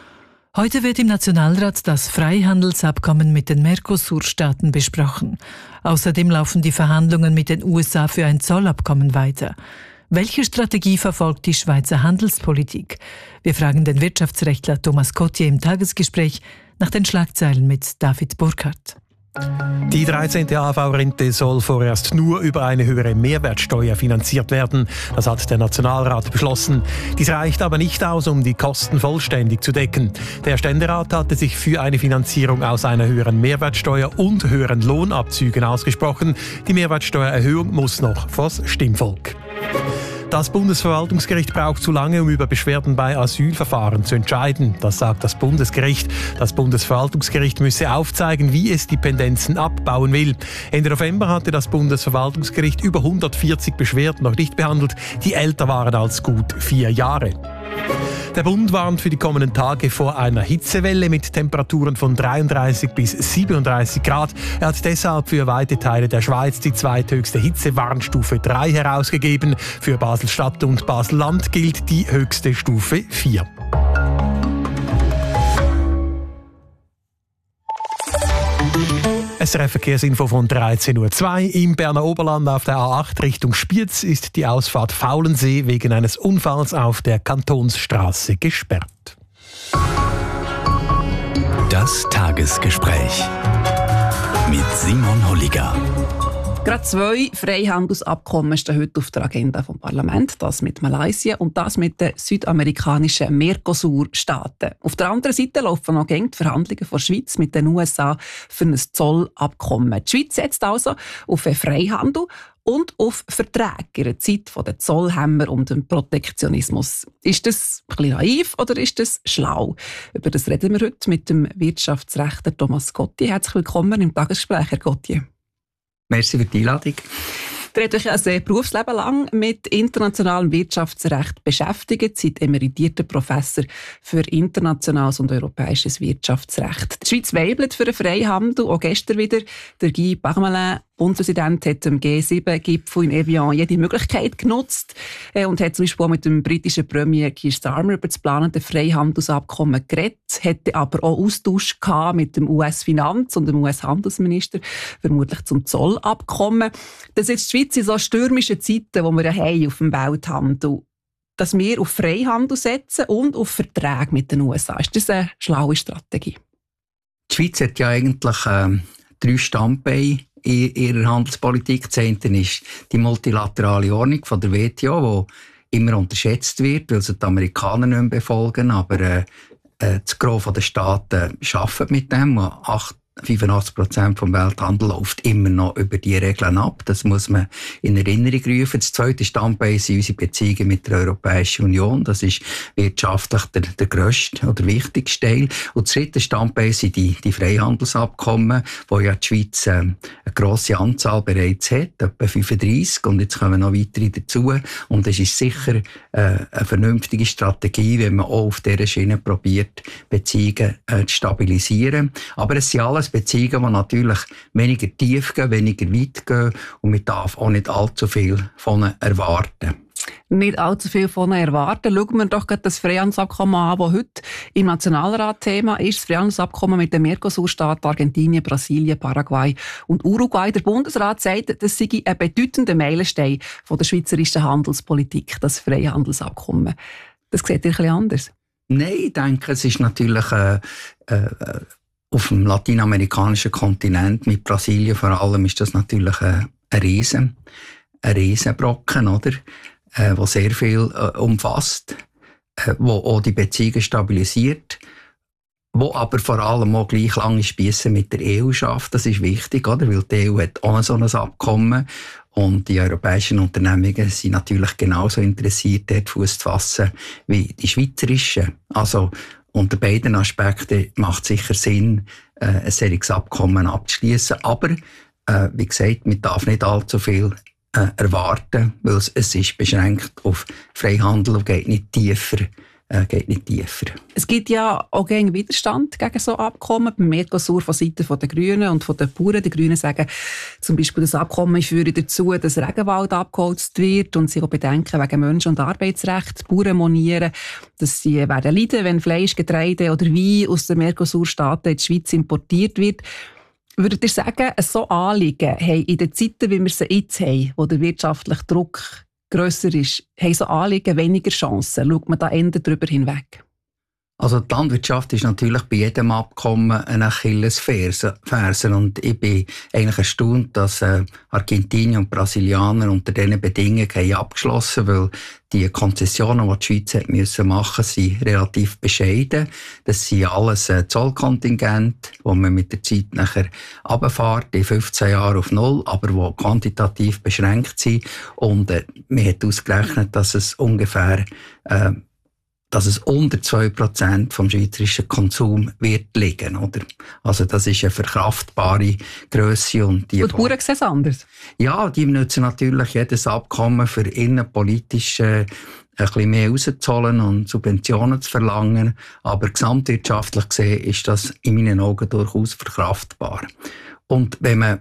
Heute wird im Nationalrat das Freihandelsabkommen mit den Mercosur-Staaten besprochen. Außerdem laufen die Verhandlungen mit den U S A für ein Zollabkommen weiter. Welche Strategie verfolgt die Schweizer Handelspolitik? Wir fragen den Wirtschaftsrechtler Thomas Cottier im Tagesgespräch nach den Schlagzeilen mit David Burkhardt. Die dreizehnte A V Rente soll vorerst nur über eine höhere Mehrwertsteuer finanziert werden. Das hat der Nationalrat beschlossen. Dies reicht aber nicht aus, um die Kosten vollständig zu decken. Der Ständerat hatte sich für eine Finanzierung aus einer höheren Mehrwertsteuer und höheren Lohnabzügen ausgesprochen. Die Mehrwertsteuererhöhung muss noch vors Stimmvolk. Das Bundesverwaltungsgericht braucht zu lange, um über Beschwerden bei Asylverfahren zu entscheiden. Das sagt das Bundesgericht. Das Bundesverwaltungsgericht müsse aufzeigen, wie es die Pendenzen abbauen will. Ende November hatte das Bundesverwaltungsgericht über hundertvierzig Beschwerden noch nicht behandelt, die älter waren als gut vier Jahre. Der Bund warnt für die kommenden Tage vor einer Hitzewelle mit Temperaturen von dreiunddreißig bis siebenunddreißig Grad. Er hat deshalb für weite Teile der Schweiz die zweithöchste Hitzewarnstufe drei herausgegeben. Für Basel-Stadt und Basel-Land gilt die höchste Stufe vier. S R F-Verkehrsinfo von dreizehn Uhr zwei. Im Berner Oberland auf der A acht Richtung Spiez ist die Ausfahrt Faulensee wegen eines Unfalls auf der Kantonsstraße gesperrt. Das Tagesgespräch mit Simon Holliger. Gerade zwei Freihandelsabkommen stehen heute auf der Agenda vom Parlament. Das mit Malaysia und das mit den südamerikanischen Mercosur-Staaten. Auf der anderen Seite laufen noch die Verhandlungen von der Schweiz mit den U S A für ein Zollabkommen. Die Schweiz setzt also auf einen Freihandel und auf Verträge in der Zeit der Zollhämmer und dem Protektionismus. Ist das ein bisschen naiv oder ist das schlau? Über das reden wir heute mit dem Wirtschaftsrechtler Thomas Cottier. Herzlich willkommen im Tagesgespräch, Herr Cottier. Merci für die Einladung. Ihr habt euch ja ein Berufsleben lang mit internationalem Wirtschaftsrecht beschäftigt, seid emeritierter Professor für internationales und europäisches Wirtschaftsrecht. Die Schweiz weibelt für den Freihandel, auch gestern wieder. Der Guy Parmelin, Bundespräsident, hat am G sieben Gipfel in Evian jede Möglichkeit genutzt und hat zum Beispiel auch mit dem britischen Premier Keir Starmer über das geplante Freihandelsabkommen geredet, hatte aber auch Austausch gehabt mit dem U S-Finanz- und dem U S-Handelsminister, vermutlich zum Zollabkommen. Das ist die Schweiz in so stürmischen Zeiten, die wir ja haben auf dem Welthandel, dass wir auf Freihandel setzen und auf Verträge mit den U S A. Ist das eine schlaue Strategie? Die Schweiz hat ja eigentlich äh, drei Standbeine in ihrer Handelspolitik. Das eine ist die multilaterale Ordnung von der W T O, die immer unterschätzt wird, weil sie die Amerikaner nicht mehr befolgen. Aber äh, das Gros der Staaten arbeitet mit dem. Acht fünfundachtzig Prozent vom Welthandel läuft immer noch über die Regeln ab. Das muss man in Erinnerung rufen. Das zweite Standbein sind unsere Beziehungen mit der Europäischen Union. Das ist wirtschaftlich der, der grösste oder wichtigste Teil. Und das dritte Standbein sind die, die Freihandelsabkommen, wo ja die Schweiz äh, eine grosse Anzahl bereits hat, etwa fünfunddreissig. Und jetzt kommen noch weitere dazu. Und es ist sicher äh, eine vernünftige Strategie, wenn man auch auf dieser Schiene probiert, Beziehungen äh, zu stabilisieren. Aber es sind alles Beziehungen, die natürlich weniger tief gehen, weniger weit gehen und man darf auch nicht allzu viel von ihnen erwarten. Nicht allzu viel von ihnen erwarten. Schauen wir doch gerade das Freihandelsabkommen an, das heute im Nationalrat Thema ist. Das Freihandelsabkommen mit den Mercosur-Staaten Argentinien, Brasilien, Paraguay und Uruguay. Der Bundesrat sagt, das sei ein bedeutender Meilenstein von der schweizerischen Handelspolitik, das Freihandelsabkommen. Das sieht ihr ein bisschen anders? Nein, ich denke, es ist natürlich äh, äh, auf dem lateinamerikanischen Kontinent, mit Brasilien vor allem, ist das natürlich äh, ein Riesen, ein Riesenbrocken, oder? Äh, wo sehr viel äh, umfasst, äh, wo auch die Beziehungen stabilisiert, wo aber vor allem auch gleich lange Spiesse mit der E U schafft. Das ist wichtig, oder? Weil die E U hat auch so ein Abkommen und die europäischen Unternehmungen sind natürlich genauso interessiert, dort Fuß zu fassen wie die schweizerischen. Also unter beiden Aspekten macht es sicher Sinn, äh, ein solches Abkommen abzuschließen. Aber äh, wie gesagt, man darf nicht allzu viel Äh, erwarten, weil es, es ist beschränkt auf Freihandel und geht nicht tiefer. Äh, geht nicht tiefer. Es gibt ja auch gegen Widerstand gegen so Abkommen. Beim Mercosur von Seiten der Grünen und von den Bauern. Die Grünen sagen zum Beispiel, das Abkommen führe dazu, dass Regenwald abgeholzt wird und sie auch bedenken wegen Menschen- und Arbeitsrecht. Die Bauern monieren, dass sie werden leiden, wenn Fleisch, Getreide oder Wein aus den Mercosur-Staaten in die Schweiz importiert wird. Würdet ihr sagen, so Anliegen haben in den Zeiten, wie wir sie jetzt haben, wo der wirtschaftliche Druck grösser ist, haben so Anliegen weniger Chancen? Schaut man da eher darüber hinweg? Also die Landwirtschaft ist natürlich bei jedem Abkommen eine Achillesferse. Und ich bin eigentlich erstaunt, dass äh, Argentinien und Brasilianer unter diesen Bedingungen haben abgeschlossen, weil die Konzessionen, die die Schweiz hat müssen machen, sind relativ bescheiden. Das sind alles äh, Zollkontingente, wo man mit der Zeit nachher runterfährt, in fünfzehn Jahren auf null, aber die quantitativ beschränkt sind. Und äh, man hat ausgerechnet, dass es ungefähr äh, dass es unter zwei Prozent vom schweizerischen Konsum wird liegen, oder? Also das ist eine verkraftbare Grösse. Und die, und die Bauern sehen es anders? Ja, die nutzen natürlich jedes Abkommen für innenpolitisch äh, ein bisschen mehr rauszuholen und Subventionen zu verlangen. Aber gesamtwirtschaftlich gesehen ist das in meinen Augen durchaus verkraftbar. Und wenn man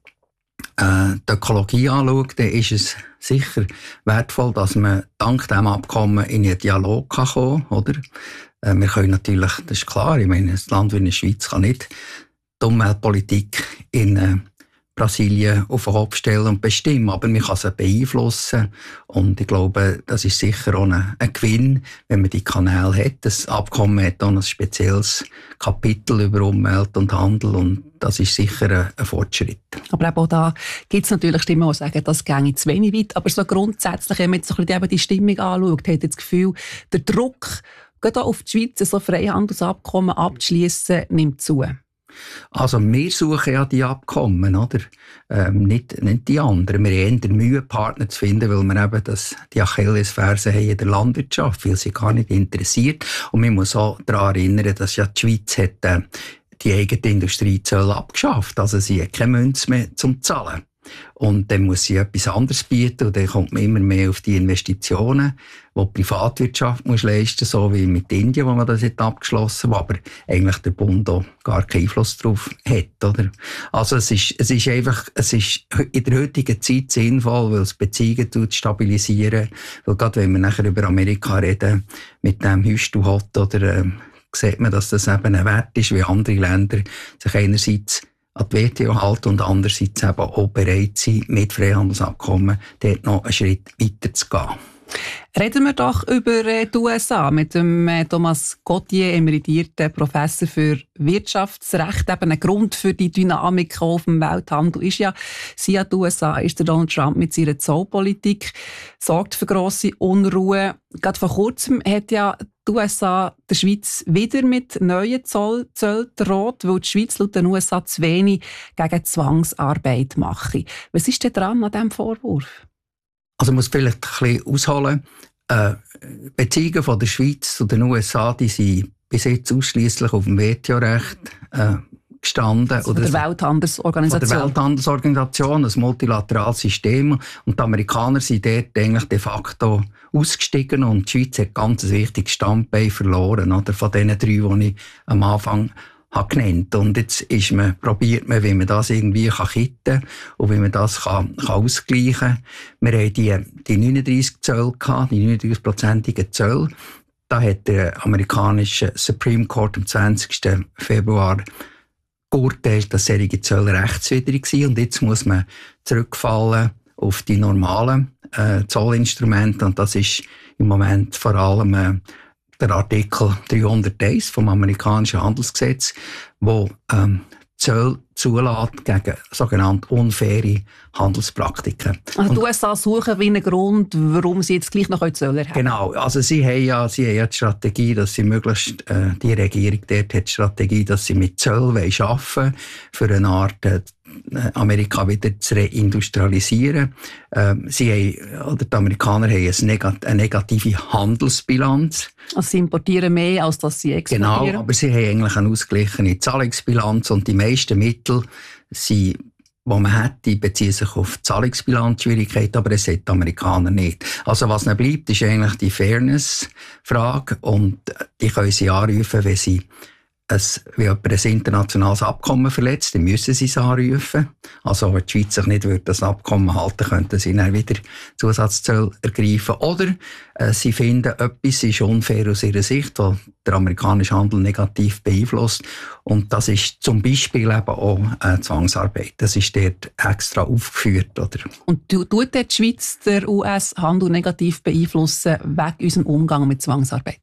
äh, die Ökologie anschaut, dann ist es sicher wertvoll, dass man dank diesem Abkommen in einen Dialog kann kommen kann, oder? Äh, wir können natürlich, das ist klar, ich meine, ein Land wie die Schweiz kann nicht die Umweltpolitik in äh, Brasilien auf den Kopf stellen und bestimmen, aber man kann sie beeinflussen und ich glaube, das ist sicher auch ein, ein Gewinn, wenn man die Kanäle hat. Das Abkommen hat auch ein spezielles Kapitel über Umwelt und Handel und das ist sicher ein, ein Fortschritt. Aber auch da gibt es natürlich Stimmen, die sagen, das ginge zu wenig weit, aber so grundsätzlich, wenn man jetzt so ein bisschen die Stimmung anschaut, hat das Gefühl, der Druck, gerade auf die Schweiz so Freihandelsabkommen abzuschließen, nimmt zu. Also wir suchen ja die Abkommen, oder? Ähm, nicht, nicht die anderen. Wir haben eher Mühe, Partner zu finden, weil wir eben das, die Achillesferse haben in der Landwirtschaft, weil sie gar nicht interessiert. Und man muss auch daran erinnern, dass ja die Schweiz hat, äh, die eigene Industriezölle abgeschafft. Also sie hat keine Münze mehr zum Zahlen. Und dann muss sie etwas anderes bieten und dann kommt man immer mehr auf die Investitionen, die die Privatwirtschaft muss leisten, so wie mit Indien, wo man das jetzt abgeschlossen hat, aber eigentlich der Bund auch gar keinen Einfluss darauf hat, oder? Also es ist, es ist einfach, es ist in der heutigen Zeit sinnvoll, weil es Beziehungen stabilisieren, weil gerade wenn wir nachher über Amerika reden, mit dem Hüst du hat, oder äh, sieht man, dass das eben ein Wert ist, wie andere Länder sich einerseits an die W T O halten und andererseits eben auch bereit sind, mit Freihandelsabkommen dort noch einen Schritt weiter zu gehen. Reden wir doch über die U S A mit dem Thomas Gauthier, emeritierten Professor für Wirtschaftsrecht. Eben ein Grund für die Dynamik auf dem Welthandel ist ja, seit die U S A ist der Donald Trump mit seiner Zollpolitik sorgt für grosse Unruhe. Gerade vor kurzem hat ja die U S A der Schweiz wieder mit neuen Zollzöllen droht, weil die Schweiz laut den U S A zu wenig gegen Zwangsarbeit mache. Was ist denn dran an diesem Vorwurf? Also ich muss vielleicht ein bisschen ausholen. Äh, Beziehungen von der Schweiz zu den U S A, die sind bis jetzt ausschliesslich auf dem W T O-Recht äh, gestanden. Also oder der Welthandelsorganisation. Von der Welthandelsorganisation, ein multilaterales System. Und die Amerikaner sind dort eigentlich de facto ausgestiegen und die Schweiz hat ganz ein wichtiges Standbein verloren, oder? Von den drei, die ich am Anfang habe genannt. Und jetzt ist man, probiert man, wie man das irgendwie kann kitten und wie man das kann, kann ausgleichen kann. Wir haben die, die neununddreissig Zölle gehabt, die neununddreissig-prozentigen Zölle. Da hat der amerikanische Supreme Court am zwanzigsten Februar geurteilt, dass solche Zölle rechtswidrig sind. Und jetzt muss man zurückfallen auf die normalen äh, Zollinstrumente. Und das ist im Moment vor allem äh, der Artikel dreihunderteins vom amerikanischen Handelsgesetz, wo ähm, Zölle zulässt gegen sogenannte unfaire Handelspraktiken. Also die U S A suchen wie einen Grund, warum sie jetzt gleich noch Zölle erheben. Genau, also sie haben ja, sie haben ja die Strategie, dass sie möglichst, äh, die Regierung dort hat die Strategie, dass sie mit Zöllen arbeiten wollen, für eine Art äh, Amerika wieder zu reindustrialisieren. Ähm, sie haben, oder die Amerikaner haben eine, negat- eine negative Handelsbilanz. Also sie importieren mehr, als dass sie exportieren. Genau, aber sie haben eigentlich eine ausgeglichene Zahlungsbilanz und die meisten Mittel, die man hat, die beziehen sich auf Zahlungsbilanzschwierigkeiten, aber es hat die Amerikaner nicht. Also was noch bleibt, ist eigentlich die Fairness-Frage und die können sie anrufen, wenn sie ein, wie jemand ein internationales Abkommen verletzt, dann müssen sie es anrufen. Also wenn die Schweiz sich nicht das Abkommen halten würde, könnten sie dann wieder Zusatzzölle ergreifen. Oder äh, sie finden, etwas ist unfair aus ihrer Sicht, was der amerikanische Handel negativ beeinflusst. Und das ist zum Beispiel eben auch äh, Zwangsarbeit. Das ist dort extra aufgeführt. Oder? Und tut die Schweiz der U S-Handel negativ beeinflussen wegen unserem Umgang mit Zwangsarbeit?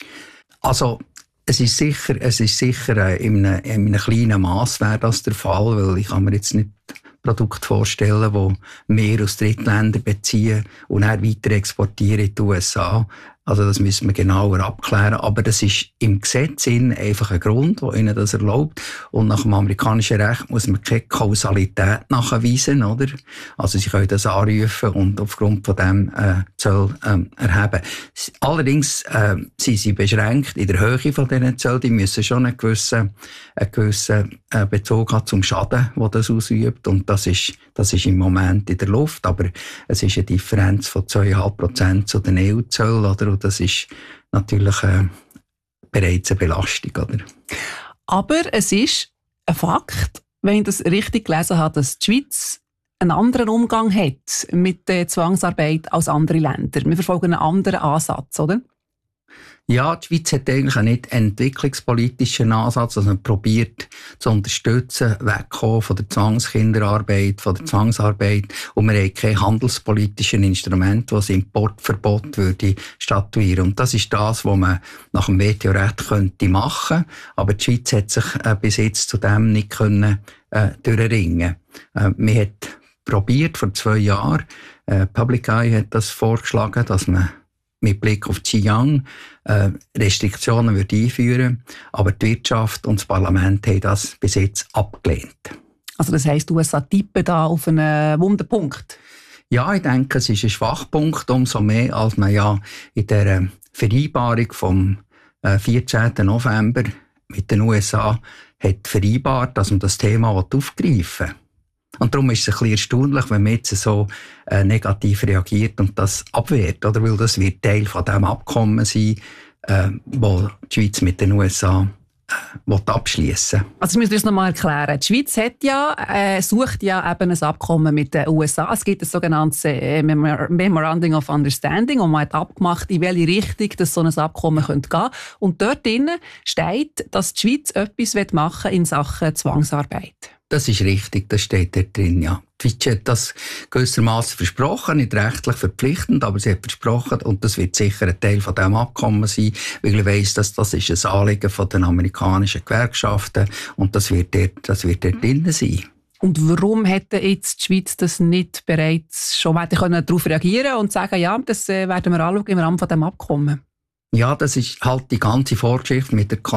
Also Es ist sicher, es ist sicher äh, in, einem, in einem kleinen Maß wäre das der Fall, weil ich kann mir jetzt nicht Produkte vorstellen, die mehr aus Drittländern beziehen und dann weiter exportieren in die U S A. Also das müssen wir genauer abklären. Aber das ist im Gesetz einfach ein Grund, der ihnen das erlaubt. Und nach dem amerikanischen Recht muss man keine Kausalität nachweisen, oder? Also sie können das anrufen und aufgrund von dem äh, Zoll ähm, erheben. Allerdings äh, sind sie beschränkt in der Höhe von diesen Zöllen. Die müssen schon einen gewissen, einen gewissen äh, Bezug haben zum Schaden, den das ausübt. Und das ist, das ist im Moment in der Luft. Aber es ist eine Differenz von zwei Komma fünf Prozent zu den E U-Zöllen, oder? Das ist natürlich äh, bereits eine Belastung. Oder? Aber es ist ein Fakt, wenn ich das richtig gelesen habe, dass die Schweiz einen anderen Umgang hat mit der Zwangsarbeit als andere Länder. Wir verfolgen einen anderen Ansatz, oder? Ja, die Schweiz hat eigentlich einen nicht entwicklungspolitischen Ansatz, also man probiert zu unterstützen, wegkommen von der Zwangskinderarbeit, von der Zwangsarbeit, und wir haben kein handelspolitisches Instrument, das das Importverbot würde statuieren. Und das ist das, was man nach dem W T O-Recht könnte machen, aber die Schweiz hat sich äh, bis jetzt zu dem nicht können, äh, durchringen. Äh, man hat probiert vor zwei Jahren, äh, Public Eye hat das vorgeschlagen, dass man mit Blick auf Xinjiang äh, Restriktionen würde einführen, aber die Wirtschaft und das Parlament haben das bis jetzt abgelehnt. Also das heisst, die U S A tippen da auf einen Wunderpunkt? Ja, ich denke, es ist ein Schwachpunkt, umso mehr, als man ja in der Vereinbarung vom äh, vierzehnten November mit den U S A hat vereinbart, dass man das Thema aufgreifen will. Und darum ist es ein bisschen erstaunlich, wenn man jetzt so äh, negativ reagiert und das abwehrt, oder? Weil das wird Teil von dem Abkommen sein, äh, wo die Schweiz mit den U S A äh, abschließen. Also ich muss das nochmal erklären. Die Schweiz hat ja, äh, sucht ja eben ein Abkommen mit den U S A. Es gibt ein sogenanntes äh, Memorandum of Understanding, und man hat abgemacht, in welche Richtung das so ein Abkommen könnte gehen. Und dort drinnen steht, dass die Schweiz etwas machen will in Sachen Zwangsarbeit. Das ist richtig, das steht dort drin, ja. Die Schweiz hat das gewissermaßen versprochen, nicht rechtlich verpflichtend, aber sie hat versprochen, und das wird sicher ein Teil von diesem Abkommen sein, weil ich weiss, dass das ist ein Anliegen von den amerikanischen Gewerkschaften, und das wird dort, das wird dort drin sein. Und warum hätte jetzt die Schweiz das nicht bereits schon weiter können darauf reagieren und sagen, ja, das werden wir anschauen im Rahmen von dem Abkommen? Ja, das ist halt die ganze Vorgeschichte mit der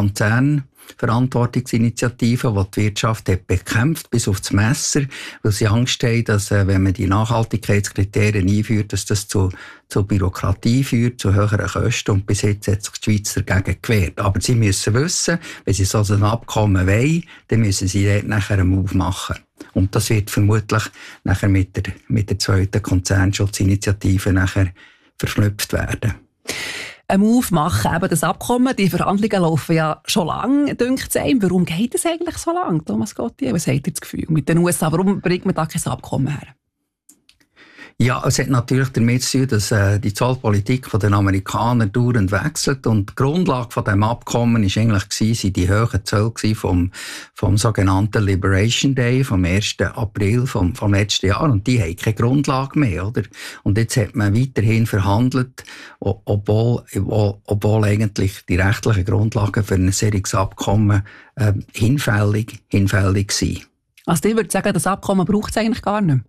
Konzernverantwortungsinitiative, die die Wirtschaft hat bekämpft bis aufs Messer, weil sie Angst haben, dass, äh, wenn man die Nachhaltigkeitskriterien einführt, dass das zu, zu Bürokratie führt, zu höheren Kosten. Und bis jetzt hat sich die Schweiz dagegen gewehrt. Aber sie müssen wissen, wenn sie so ein Abkommen wollen, dann müssen sie dort nachher einen Move machen. Und das wird vermutlich nachher mit der, mit der zweiten Konzernschutzinitiative nachher verknüpft werden. einen Move machen, eben das Abkommen. Die Verhandlungen laufen ja schon lange, dünkt es einem. Warum geht es eigentlich so lange, Thomas Gottlieb? Was habt ihr das Gefühl mit den U S A? Warum bringt man da kein Abkommen her? Ja, es hat natürlich damit zu tun, dass äh, die Zollpolitik von den Amerikanern dauernd wechselt und die Grundlage von dem Abkommen ist eigentlich gewesen, die hohen Zölle vom, vom sogenannten Liberation Day, vom ersten April vom, vom letzten Jahr, und die haben keine Grundlage mehr, oder? Und jetzt hat man weiterhin verhandelt, obwohl, obwohl eigentlich die rechtlichen Grundlagen für ein solches Abkommen äh, hinfällig, hinfällig sind. Also ich würde sagen, das Abkommen braucht es eigentlich gar nicht mehr.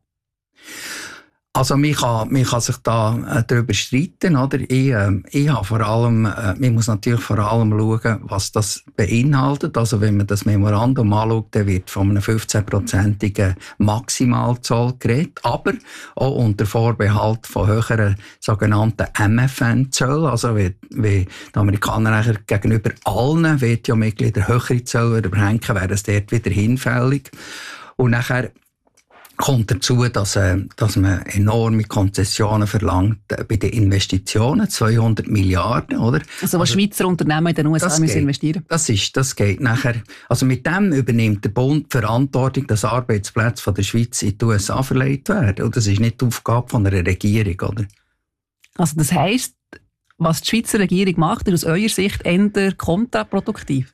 Also, man kann, man kann sich da äh, darüber streiten, oder? Ich, äh, ich habe vor allem, äh, man muss natürlich vor allem schauen, was das beinhaltet. Also, wenn man das Memorandum anschaut, dann wird von einem fünfzehn-prozentigen Maximalzoll geredet, aber auch unter Vorbehalt von höheren sogenannten M F N-Zöllen. Also, wie, wie die Amerikaner nachher gegenüber allen W T O-Mitgliedern höhere Zölle überhängen, wäre das dort wieder hinfällig. Und nachher kommt dazu, dass, äh, dass man enorme Konzessionen verlangt äh, bei den Investitionen, zweihundert Milliarden, oder? Also, was also, Schweizer Unternehmen in den U S A müssen investieren. Das ist, das geht nachher. Also, mit dem übernimmt der Bund die Verantwortung, dass Arbeitsplätze von der Schweiz in die U S A verlegt werden. Und das ist nicht die Aufgabe von einer Regierung, oder? Also, das heisst, was die Schweizer Regierung macht, ist aus eurer Sicht eher kontraproduktiv?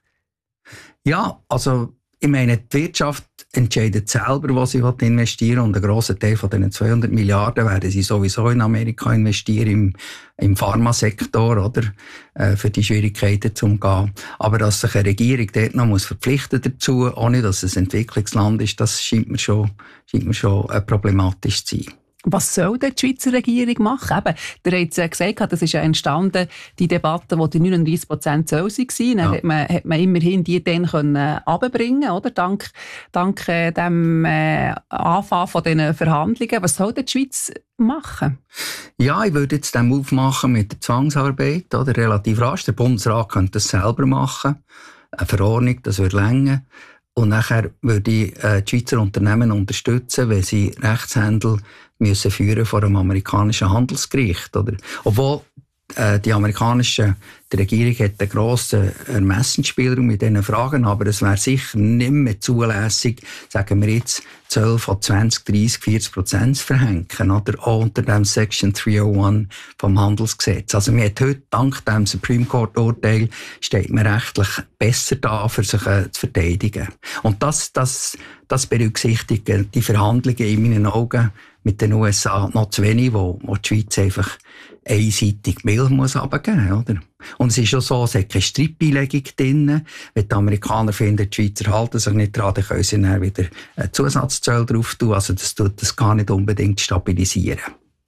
Ja, also, ich meine, die Wirtschaft entscheidet selber, was sie investieren will. Und ein grosser Teil von diesen zweihundert Milliarden werden sie sowieso in Amerika investieren, im, im Pharmasektor, oder? Äh, für die Schwierigkeiten zu umgehen. Aber dass sich eine Regierung dort noch muss verpflichten dazu, ohne dass es ein Entwicklungsland ist, das scheint mir schon, scheint mir schon äh, problematisch zu sein. Was soll denn die Schweizer Regierung machen? Eben, der hat ja gesagt, das ist ja entstanden, die Debatte, wo die neununddreissig Prozent Zoll waren. Dann ja. hat, man, hat man immerhin die dann können runterbringen, oder? Dank, dank äh, dem äh, Anfang von diesen Verhandlungen. Was soll denn die Schweiz machen? Ja, ich würde jetzt den Move machen mit der Zwangsarbeit, oder? Relativ rasch. Der Bundesrat könnte das selber machen. Eine Verordnung, das würde länger. Und nachher würde ich äh, die Schweizer Unternehmen unterstützen, wenn sie Rechtshändel müssen führen vor einem amerikanischen Handelsgericht, oder? Obwohl äh, die amerikanische die Regierung hat einen grossen Ermessensspielraum mit diesen Fragen, aber es wäre sicher nicht mehr zulässig, sagen wir jetzt, Zölle von zwanzig, dreissig, vierzig Prozent zu verhängen, oder auch unter dem Section dreihunderteins vom Handelsgesetz. Also man hat heute, dank dem Supreme Court Urteil, steht man rechtlich besser da, für sich äh, zu verteidigen. Und das, das, das berücksichtigen die Verhandlungen in meinen Augen mit den U S A noch zu wenig, wo, wo die Schweiz einfach einseitig Milch muss runtergeben, oder? Und es ist schon so, es hat keine Streitbeilegung drin. Wenn die Amerikaner finden, die Schweizer halten sich nicht dran, dann können sie dann wieder Zusatzzölle drauf tun. Also das tut das gar nicht unbedingt stabilisieren.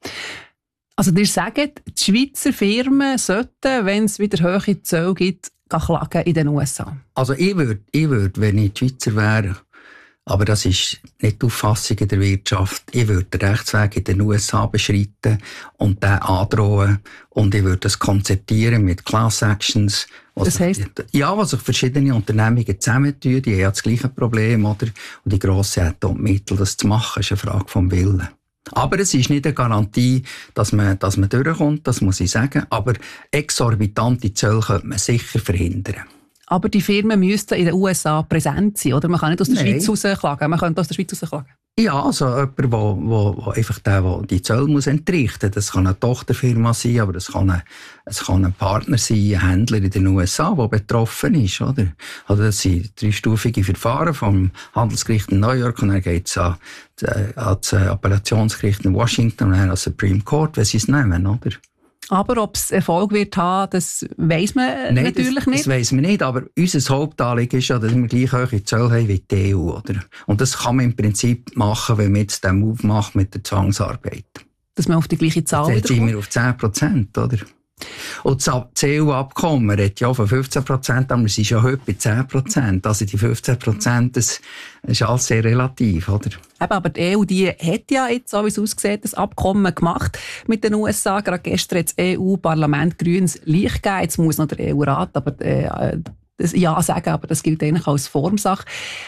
Also ihr sagt, die Schweizer Firmen sollten, wenn es wieder hohe Zölle gibt, klagen in den U S A? Also ich würde, ich würde, wenn ich die Schweizer wäre, aber das ist nicht die Auffassung in der Wirtschaft. Ich würde den Rechtsweg in den U S A beschreiten und den androhen. Und ich würde das konzertieren mit Class Actions. Das heisst? Ja, was sich verschiedene Unternehmungen zusammentun. Die haben das gleiche Problem, oder? Und die Grossen hätten auch die Mittel, das zu machen. Das ist eine Frage vom Willen. Aber es ist nicht eine Garantie, dass man, dass man durchkommt, das muss ich sagen. Aber exorbitante Zölle könnte man sicher verhindern. Aber die Firmen müssten in den U S A präsent sein, oder? Man kann nicht aus der Nein. Schweiz rausklagen. Man könnte aus der Schweiz rausklagen. Ja, also jemand, der wo, wo einfach der, der die Zölle muss entrichten muss. Das kann eine Tochterfirma sein, aber es kann, ein, es kann ein Partner sein, ein Händler in den U S A, der betroffen ist, oder? Also das sind dreistufige Verfahren vom Handelsgericht in New York und dann geht es an, an das Appellationsgericht in Washington und dann an das Supreme Court, wenn sie es nehmen, oder? Aber ob es Erfolg wird haben, das weiss man Nein, natürlich das, nicht. Das weiss man nicht, aber unser Hauptanliegen ist ja, dass wir gleich hohe Zölle haben wie die E U, oder? Und das kann man im Prinzip machen, wenn man jetzt den Move macht mit der Zwangsarbeit. Dass man auf die gleiche Zahl jetzt sind wir auf zehn Prozent, oder? Und das C E U-Abkommen redet ja von fünfzehn Prozent, aber wir sind ja heute bei zehn Prozent. Also die fünfzehn Prozent, das ist alles sehr relativ, oder? Eben, aber die E U die hat ja jetzt, so wie es aussieht, das Abkommen gemacht mit den U S A. Gerade gestern hat das E U-Parlament grünes Licht gegeben. Jetzt muss noch der E U-Rat aber, äh, das Ja sagen, aber das gilt eigentlich als Formsache.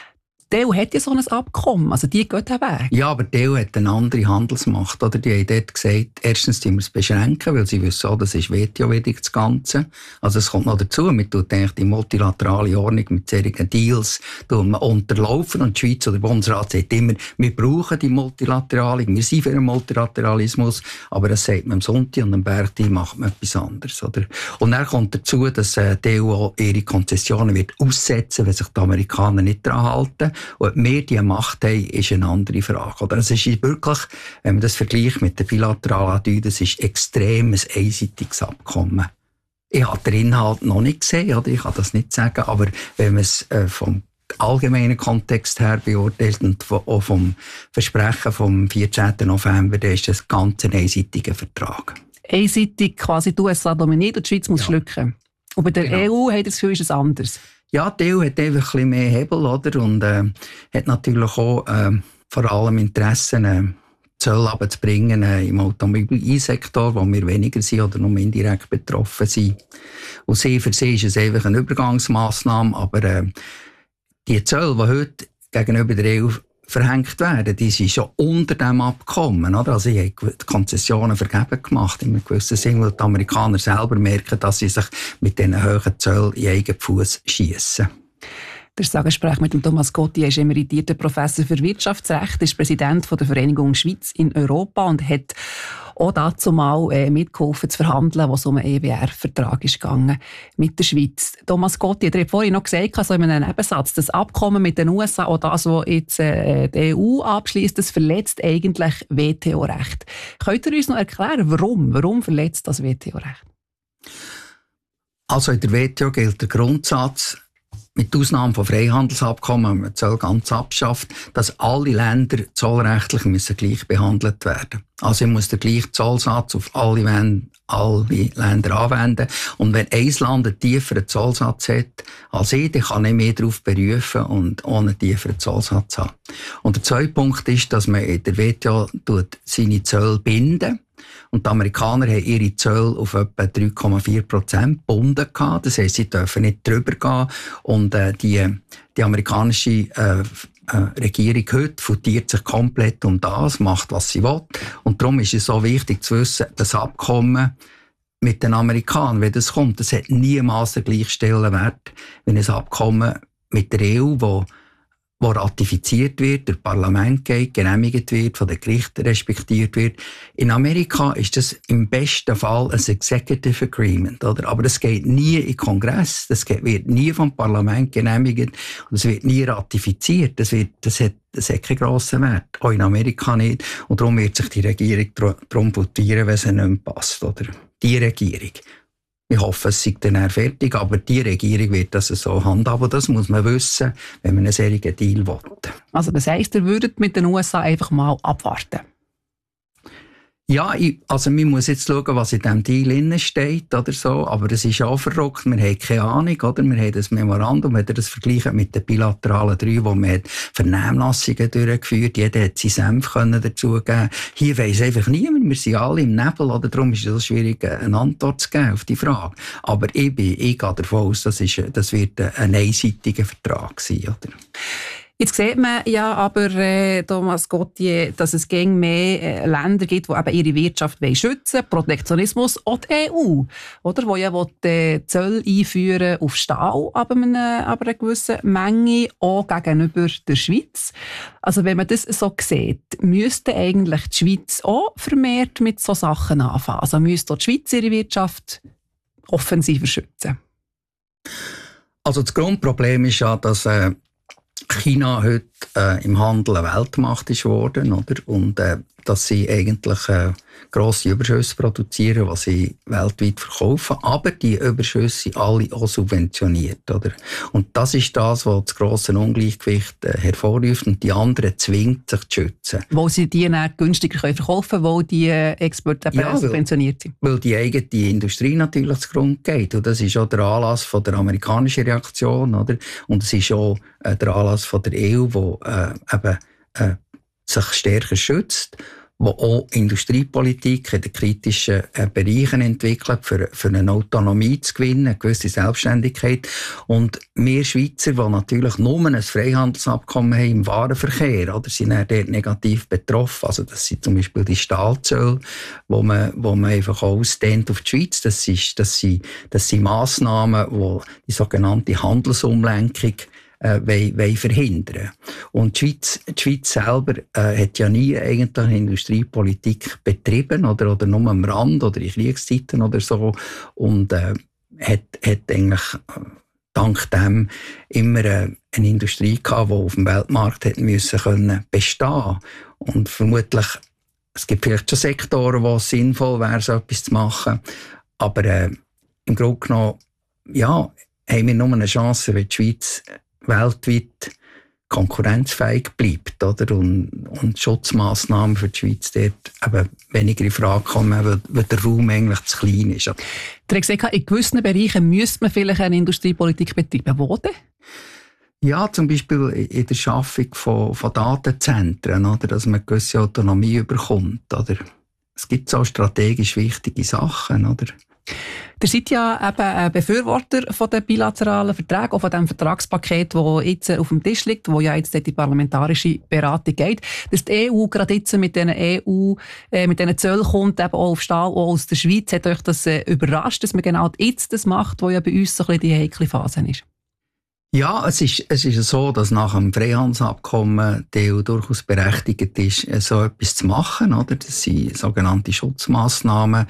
die E U hat ja so ein Abkommen, also die geht den Weg. Ja, aber die E U hat eine andere Handelsmacht. Oder? Die haben dort gesagt, erstens müssen wir es beschränken, weil sie wissen, oh, das ist W T O-widrig, das Ganze. Also es kommt noch dazu, man tut eigentlich die multilaterale Ordnung mit solchen Deals man unterlaufen. Und die Schweiz oder der Bundesrat sagt immer, wir brauchen die Multilaterale, wir sind für den Multilateralismus, aber das sagt man am Sonntag und am Bergtag macht man etwas anderes. Oder? Und dann kommt dazu, dass die E U auch ihre Konzessionen wird aussetzen, wenn sich die Amerikaner nicht daran halten. Und ob wir diese Macht haben, ist eine andere Frage. Oder? Es ist wirklich, wenn man das vergleicht mit der bilateralen Adü, das ist extrem ein einseitiges Abkommen. Ich habe den Inhalt noch nicht gesehen, oder? Ich kann das nicht sagen, aber wenn man es äh, vom allgemeinen Kontext her beurteilt und auch vom Versprechen vom vierzehnten November, dann ist das ganz ein einseitiger Vertrag. Einseitig quasi die U S A dominiert und die Schweiz muss ja. schlucken. Und bei der genau. E U hat das Gefühl, ist es anders. Ja, die E U hat einfach ein bisschen mehr Hebel, oder? Und äh, hat natürlich auch äh, vor allem Interessen, äh, Zölle runterzubringen äh, im Automobilsektor, wo wir weniger sind oder nur indirekt betroffen sind. Und sie für sie ist es einfach eine Übergangsmaßnahme, aber äh, die Zölle, die heute gegenüber der E U verhängt werden, die sind schon unter dem Abkommen. Oder? Also, ich habe die Konzessionen vergeben gemacht, in einem gewissen Sinn, weil die Amerikaner selber merken, dass sie sich mit diesen hohen Zöllen in eigenen Fuß schiessen. Das Gespräch mit dem Thomas Gotti, er ist emeritierter Professor für Wirtschaftsrecht, ist Präsident von der Vereinigung Schweiz in Europa und hat auch dazu mal äh, mitgeholfen zu verhandeln, was um einen E W R-Vertrag ist gegangen mit der Schweiz. Thomas Gotti hat vorhin noch gesagt, also in einem Nebensatz, das Abkommen mit den U S A, auch das, was jetzt äh, die E U abschließt, das verletzt eigentlich W T O-Recht. Könnt ihr uns noch erklären, warum? Warum verletzt das W T O-Recht? Also in der W T O gilt der Grundsatz, mit Ausnahme von Freihandelsabkommen, wenn man die Zölle ganz abschafft, dass alle Länder zollrechtlich müssen gleich behandelt werden. Also ich muss den gleichen Zollsatz auf alle, alle Länder anwenden. Und wenn ein Land einen tieferen Zollsatz hat als ich, dann kann ich mehr darauf berufen und ohne einen tieferen Zollsatz haben. Und der zweite Punkt ist, dass man in der W T O seine Zölle binden. Und die Amerikaner haben ihre Zölle auf etwa drei Komma vier Prozent gebunden gehabt. Das heisst, sie dürfen nicht drüber gehen. Und äh, die, die amerikanische äh, äh, Regierung heute futiert sich komplett um das, macht, was sie will. Und darum ist es so wichtig zu wissen, das Abkommen mit den Amerikanern, wenn das kommt, das hat niemals den gleichen Stellenwert wie ein Abkommen mit der E U, wo wo ratifiziert wird, durch Parlament geht, genehmigt wird, von den Gerichten respektiert wird. In Amerika ist das im besten Fall ein Executive Agreement, oder? Aber das geht nie in Kongress, das wird nie vom Parlament genehmigt und es wird nie ratifiziert. Das, wird, das, hat, das hat keinen grossen Wert. Auch in Amerika nicht. Und darum wird sich die Regierung darum votieren, wenn es nicht mehr passt, oder? Die Regierung. Ich hoffe, es sei dann fertig, aber die Regierung wird das so handhaben. Das muss man wissen, wenn man einen solchen Deal will. Also das heisst, ihr würdet mit den U S A einfach mal abwarten? Ja, ich, also man muss jetzt schauen, was in diesem Deal drin steht oder so, aber es ist auch verrückt, wir haben keine Ahnung, oder? Wir haben das Memorandum, wenn ihr das vergleicht mit den bilateralen drei, wo man Vernehmlassungen durchgeführt, jeder hat seinen Senf können dazugeben. Hier weiss einfach niemand, wir sind alle im Nebel, oder? Darum ist es schwierig, eine Antwort zu geben auf die Frage. Aber ich, bin, ich gehe davon aus, das, ist, das wird ein einseitiger Vertrag sein, oder? Jetzt sieht man ja aber, äh, Thomas Gotti, dass es gegen mehr äh, Länder gibt, die eben ihre Wirtschaft schützen wollen, Protektionismus, auch die E U, oder, wo ja will, äh, Zölle einführen auf Stahl, aber eine, aber eine gewisse Menge, auch gegenüber der Schweiz. Also wenn man das so sieht, müsste eigentlich die Schweiz auch vermehrt mit so Sachen anfangen. Also müsste auch die Schweiz ihre Wirtschaft offensiver schützen. Also das Grundproblem ist ja, dass äh China heute äh, im Handel eine Weltmacht ist worden, oder? Und äh, dass sie eigentlich äh, grosse Überschüsse produzieren, die sie weltweit verkaufen. Aber die Überschüsse sind alle auch subventioniert, oder? Und das ist das, was das grosse Ungleichgewicht äh, hervorruft und die anderen zwingt, sich zu schützen. Wo sie die dann günstiger können verkaufen können, wo die Exporte ja, subventioniert sind. Weil die eigene Industrie natürlich zugrunde geht. Und das ist auch der Anlass von der amerikanischen Reaktion, oder? Und es ist auch äh, der Anlass von der E U, die äh, eben äh, sich stärker schützt, die auch Industriepolitik in den kritischen äh, Bereichen entwickelt, für, für eine Autonomie zu gewinnen, eine gewisse Selbstständigkeit. Und wir Schweizer, die natürlich nur ein Freihandelsabkommen haben im Warenverkehr, oder, sind dann dort negativ betroffen. Also das sind zum Beispiel die Stahlzölle, wo man, wo man einfach ausdehnt auf die Schweiz. Das, ist, das, sind, das sind Massnahmen, die die sogenannte Handelsumlenkung Äh, wollen, wollen verhindern. Und die Schweiz, die Schweiz selber äh, hat ja nie eigentlich eine Industriepolitik betrieben oder, oder nur am Rand oder in Kriegszeiten oder so und äh, hat, hat eigentlich äh, dank dem immer äh, eine Industrie gehabt, die auf dem Weltmarkt hat müssen können bestehen. Und vermutlich, es gibt vielleicht schon Sektoren, wo es sinnvoll wäre, so etwas zu machen, aber äh, im Grunde genommen, ja, haben wir nur eine Chance, wenn die Schweiz weltweit konkurrenzfähig bleibt, oder? Und, und Schutzmaßnahmen für die Schweiz dort eben weniger in Frage kommen, weil, weil der Raum eigentlich zu klein ist. Der hat gesagt, in gewissen Bereichen müsste man vielleicht eine Industriepolitik betreiben. Wo denn? Ja, zum Beispiel in der Schaffung von, von Datenzentren, oder? Dass man eine gewisse Autonomie bekommt. Oder? Es gibt so strategisch wichtige Sachen, oder? Ihr seid ja eben ein Befürworter von den bilateralen Verträgen, auch von dem Vertragspaket, das jetzt auf dem Tisch liegt, wo ja jetzt die parlamentarische Beratung geht. Dass die E U gerade jetzt mit diesen E U, äh, mit diesen Zöllen kommt, eben auch auf Stahl, auch aus der Schweiz, hat euch das äh, überrascht, dass man genau jetzt das macht, wo ja bei uns so ein bisschen die heikle Phase ist? Ja, es ist, es ist so, dass nach dem Freihandelsabkommen die E U durchaus berechtigt ist, so etwas zu machen, oder? Das sind sogenannte Schutzmaßnahmen.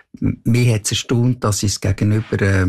Mich hat es erstaunt, dass es gegenüber äh,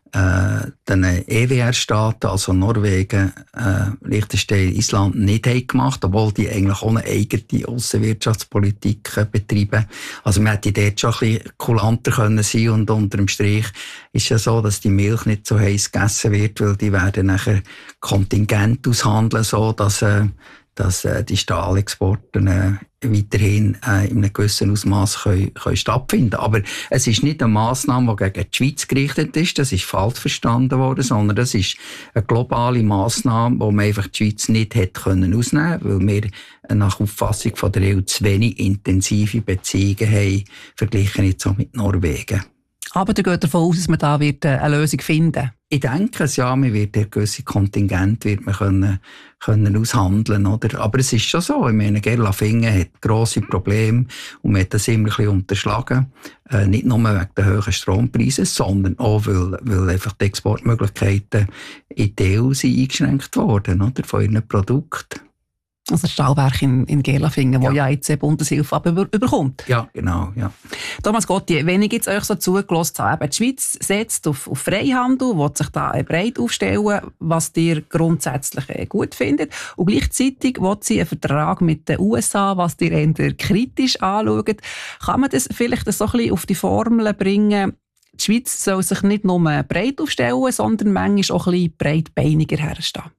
äh, den E W R-Staaten, also Norwegen, äh, Liechtenstein, Island, nicht haben gemacht, obwohl die eigentlich auch eine eigene Aussenwirtschaftspolitik äh, betreiben. Also man hätte dort schon ein bisschen kulanter können sein und unter dem Strich ist ja so, dass die Milch nicht so heiß gegessen wird, weil die werden nachher Kontingent aushandeln, so dass äh, dass äh, die Stahlexporte äh, weiterhin äh, in einem gewissen Ausmaß können, können stattfinden. Aber es ist nicht eine Massnahme, die gegen die Schweiz gerichtet ist, das ist falsch verstanden worden, sondern das ist eine globale Massnahme, die man einfach die Schweiz nicht hätte können ausnehmen können, weil wir nach Auffassung von der E U zu wenig intensive Beziehungen haben, verglichen jetzt auch mit Norwegen. Aber ihr geht davon aus, dass man da wird eine Lösung finden? Ich denke es, ja, man wird ein gewisses Kontingent wird man können, können aushandeln, oder? Aber es ist schon so, ich meine, Gerlafingen hat grosse Probleme und man hat das immer ein bisschen unterschlagen. Äh, nicht nur wegen der hohen Strompreise, sondern auch, weil, weil einfach die Exportmöglichkeiten in die E U sind eingeschränkt worden, oder? Von ihren Produkten. Also das Stahlwerk in, in Gerlafingen, ja. Wo ja jetzt Bundeshilfe über, überkommt. Ja, genau, ja. Thomas Gotti, wenn ich jetzt euch so zugelassen habe, die Schweiz setzt auf, auf Freihandel, will sich da breit aufstellen, was ihr grundsätzlich gut findet. Und gleichzeitig will sie einen Vertrag mit den U S A, was ihr eher kritisch anschaut. Kann man das vielleicht so ein bisschen auf die Formel bringen, die Schweiz soll sich nicht nur breit aufstellen, sondern manchmal auch ein bisschen breitbeiniger herstehen?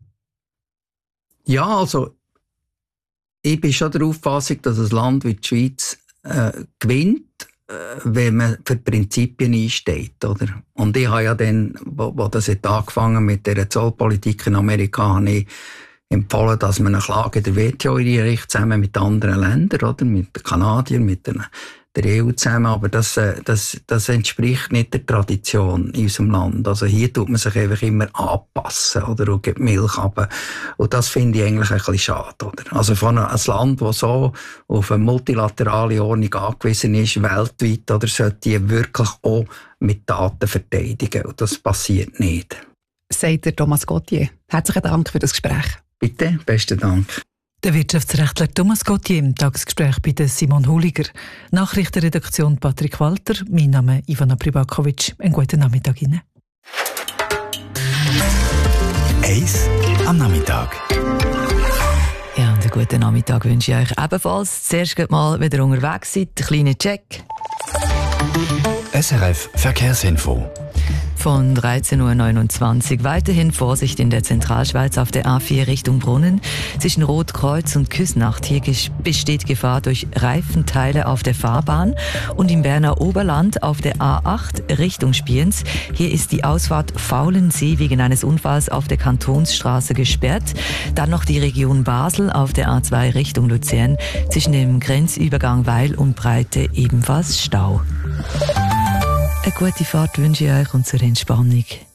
Ja, also ich bin schon der Auffassung, dass ein Land wie die Schweiz äh, gewinnt, äh, wenn man für die Prinzipien einsteht, oder? Und ich habe ja dann, wo, wo das hat angefangen mit der Zollpolitik in Amerika, habe ich empfohlen, dass man eine Klage der W T O einrichtet, zusammen mit anderen Ländern, oder? Mit den Kanadiern, mit den, der E U zusammen. Aber das, das, das entspricht nicht der Tradition in unserem Land. Also hier tut man sich einfach immer anpassen, oder? Und gibt Milch runter. Und das finde ich eigentlich ein bisschen schade, oder? Also von einem Land, das so auf eine multilaterale Ordnung angewiesen ist, weltweit, oder? Sollte die wirklich auch mit Daten verteidigen. Und das passiert nicht. Sagt der Thomas Gauthier. Herzlichen Dank für das Gespräch. Bitte, besten Dank. Der Wirtschaftsrechtler Thomas Gauthier im Tagesgespräch bei Simon Huliger. Nachrichtenredaktion Patrick Walter. Mein Name ist Ivana Pribakovic. Einen guten Nachmittag Ihnen. Eis am Nachmittag. Ja, und einen guten Nachmittag wünsche ich euch ebenfalls. Zuerst geht mal wieder unterwegs seid. Ein kleiner Check. S R F Verkehrsinfo. von dreizehn Uhr neunundzwanzig. Weiterhin Vorsicht in der Zentralschweiz auf der A vier Richtung Brunnen. Zwischen Rotkreuz und Küsnacht. Hier besteht Gefahr durch Reifenteile auf der Fahrbahn. Und im Berner Oberland auf der A acht Richtung Spiens. Hier ist die Ausfahrt Faulensee wegen eines Unfalls auf der Kantonsstraße gesperrt. Dann noch die Region Basel auf der A zwei Richtung Luzern. Zwischen dem Grenzübergang Weil und Breite ebenfalls Stau. Eine gute Fahrt wünsche ich euch und zur Entspannung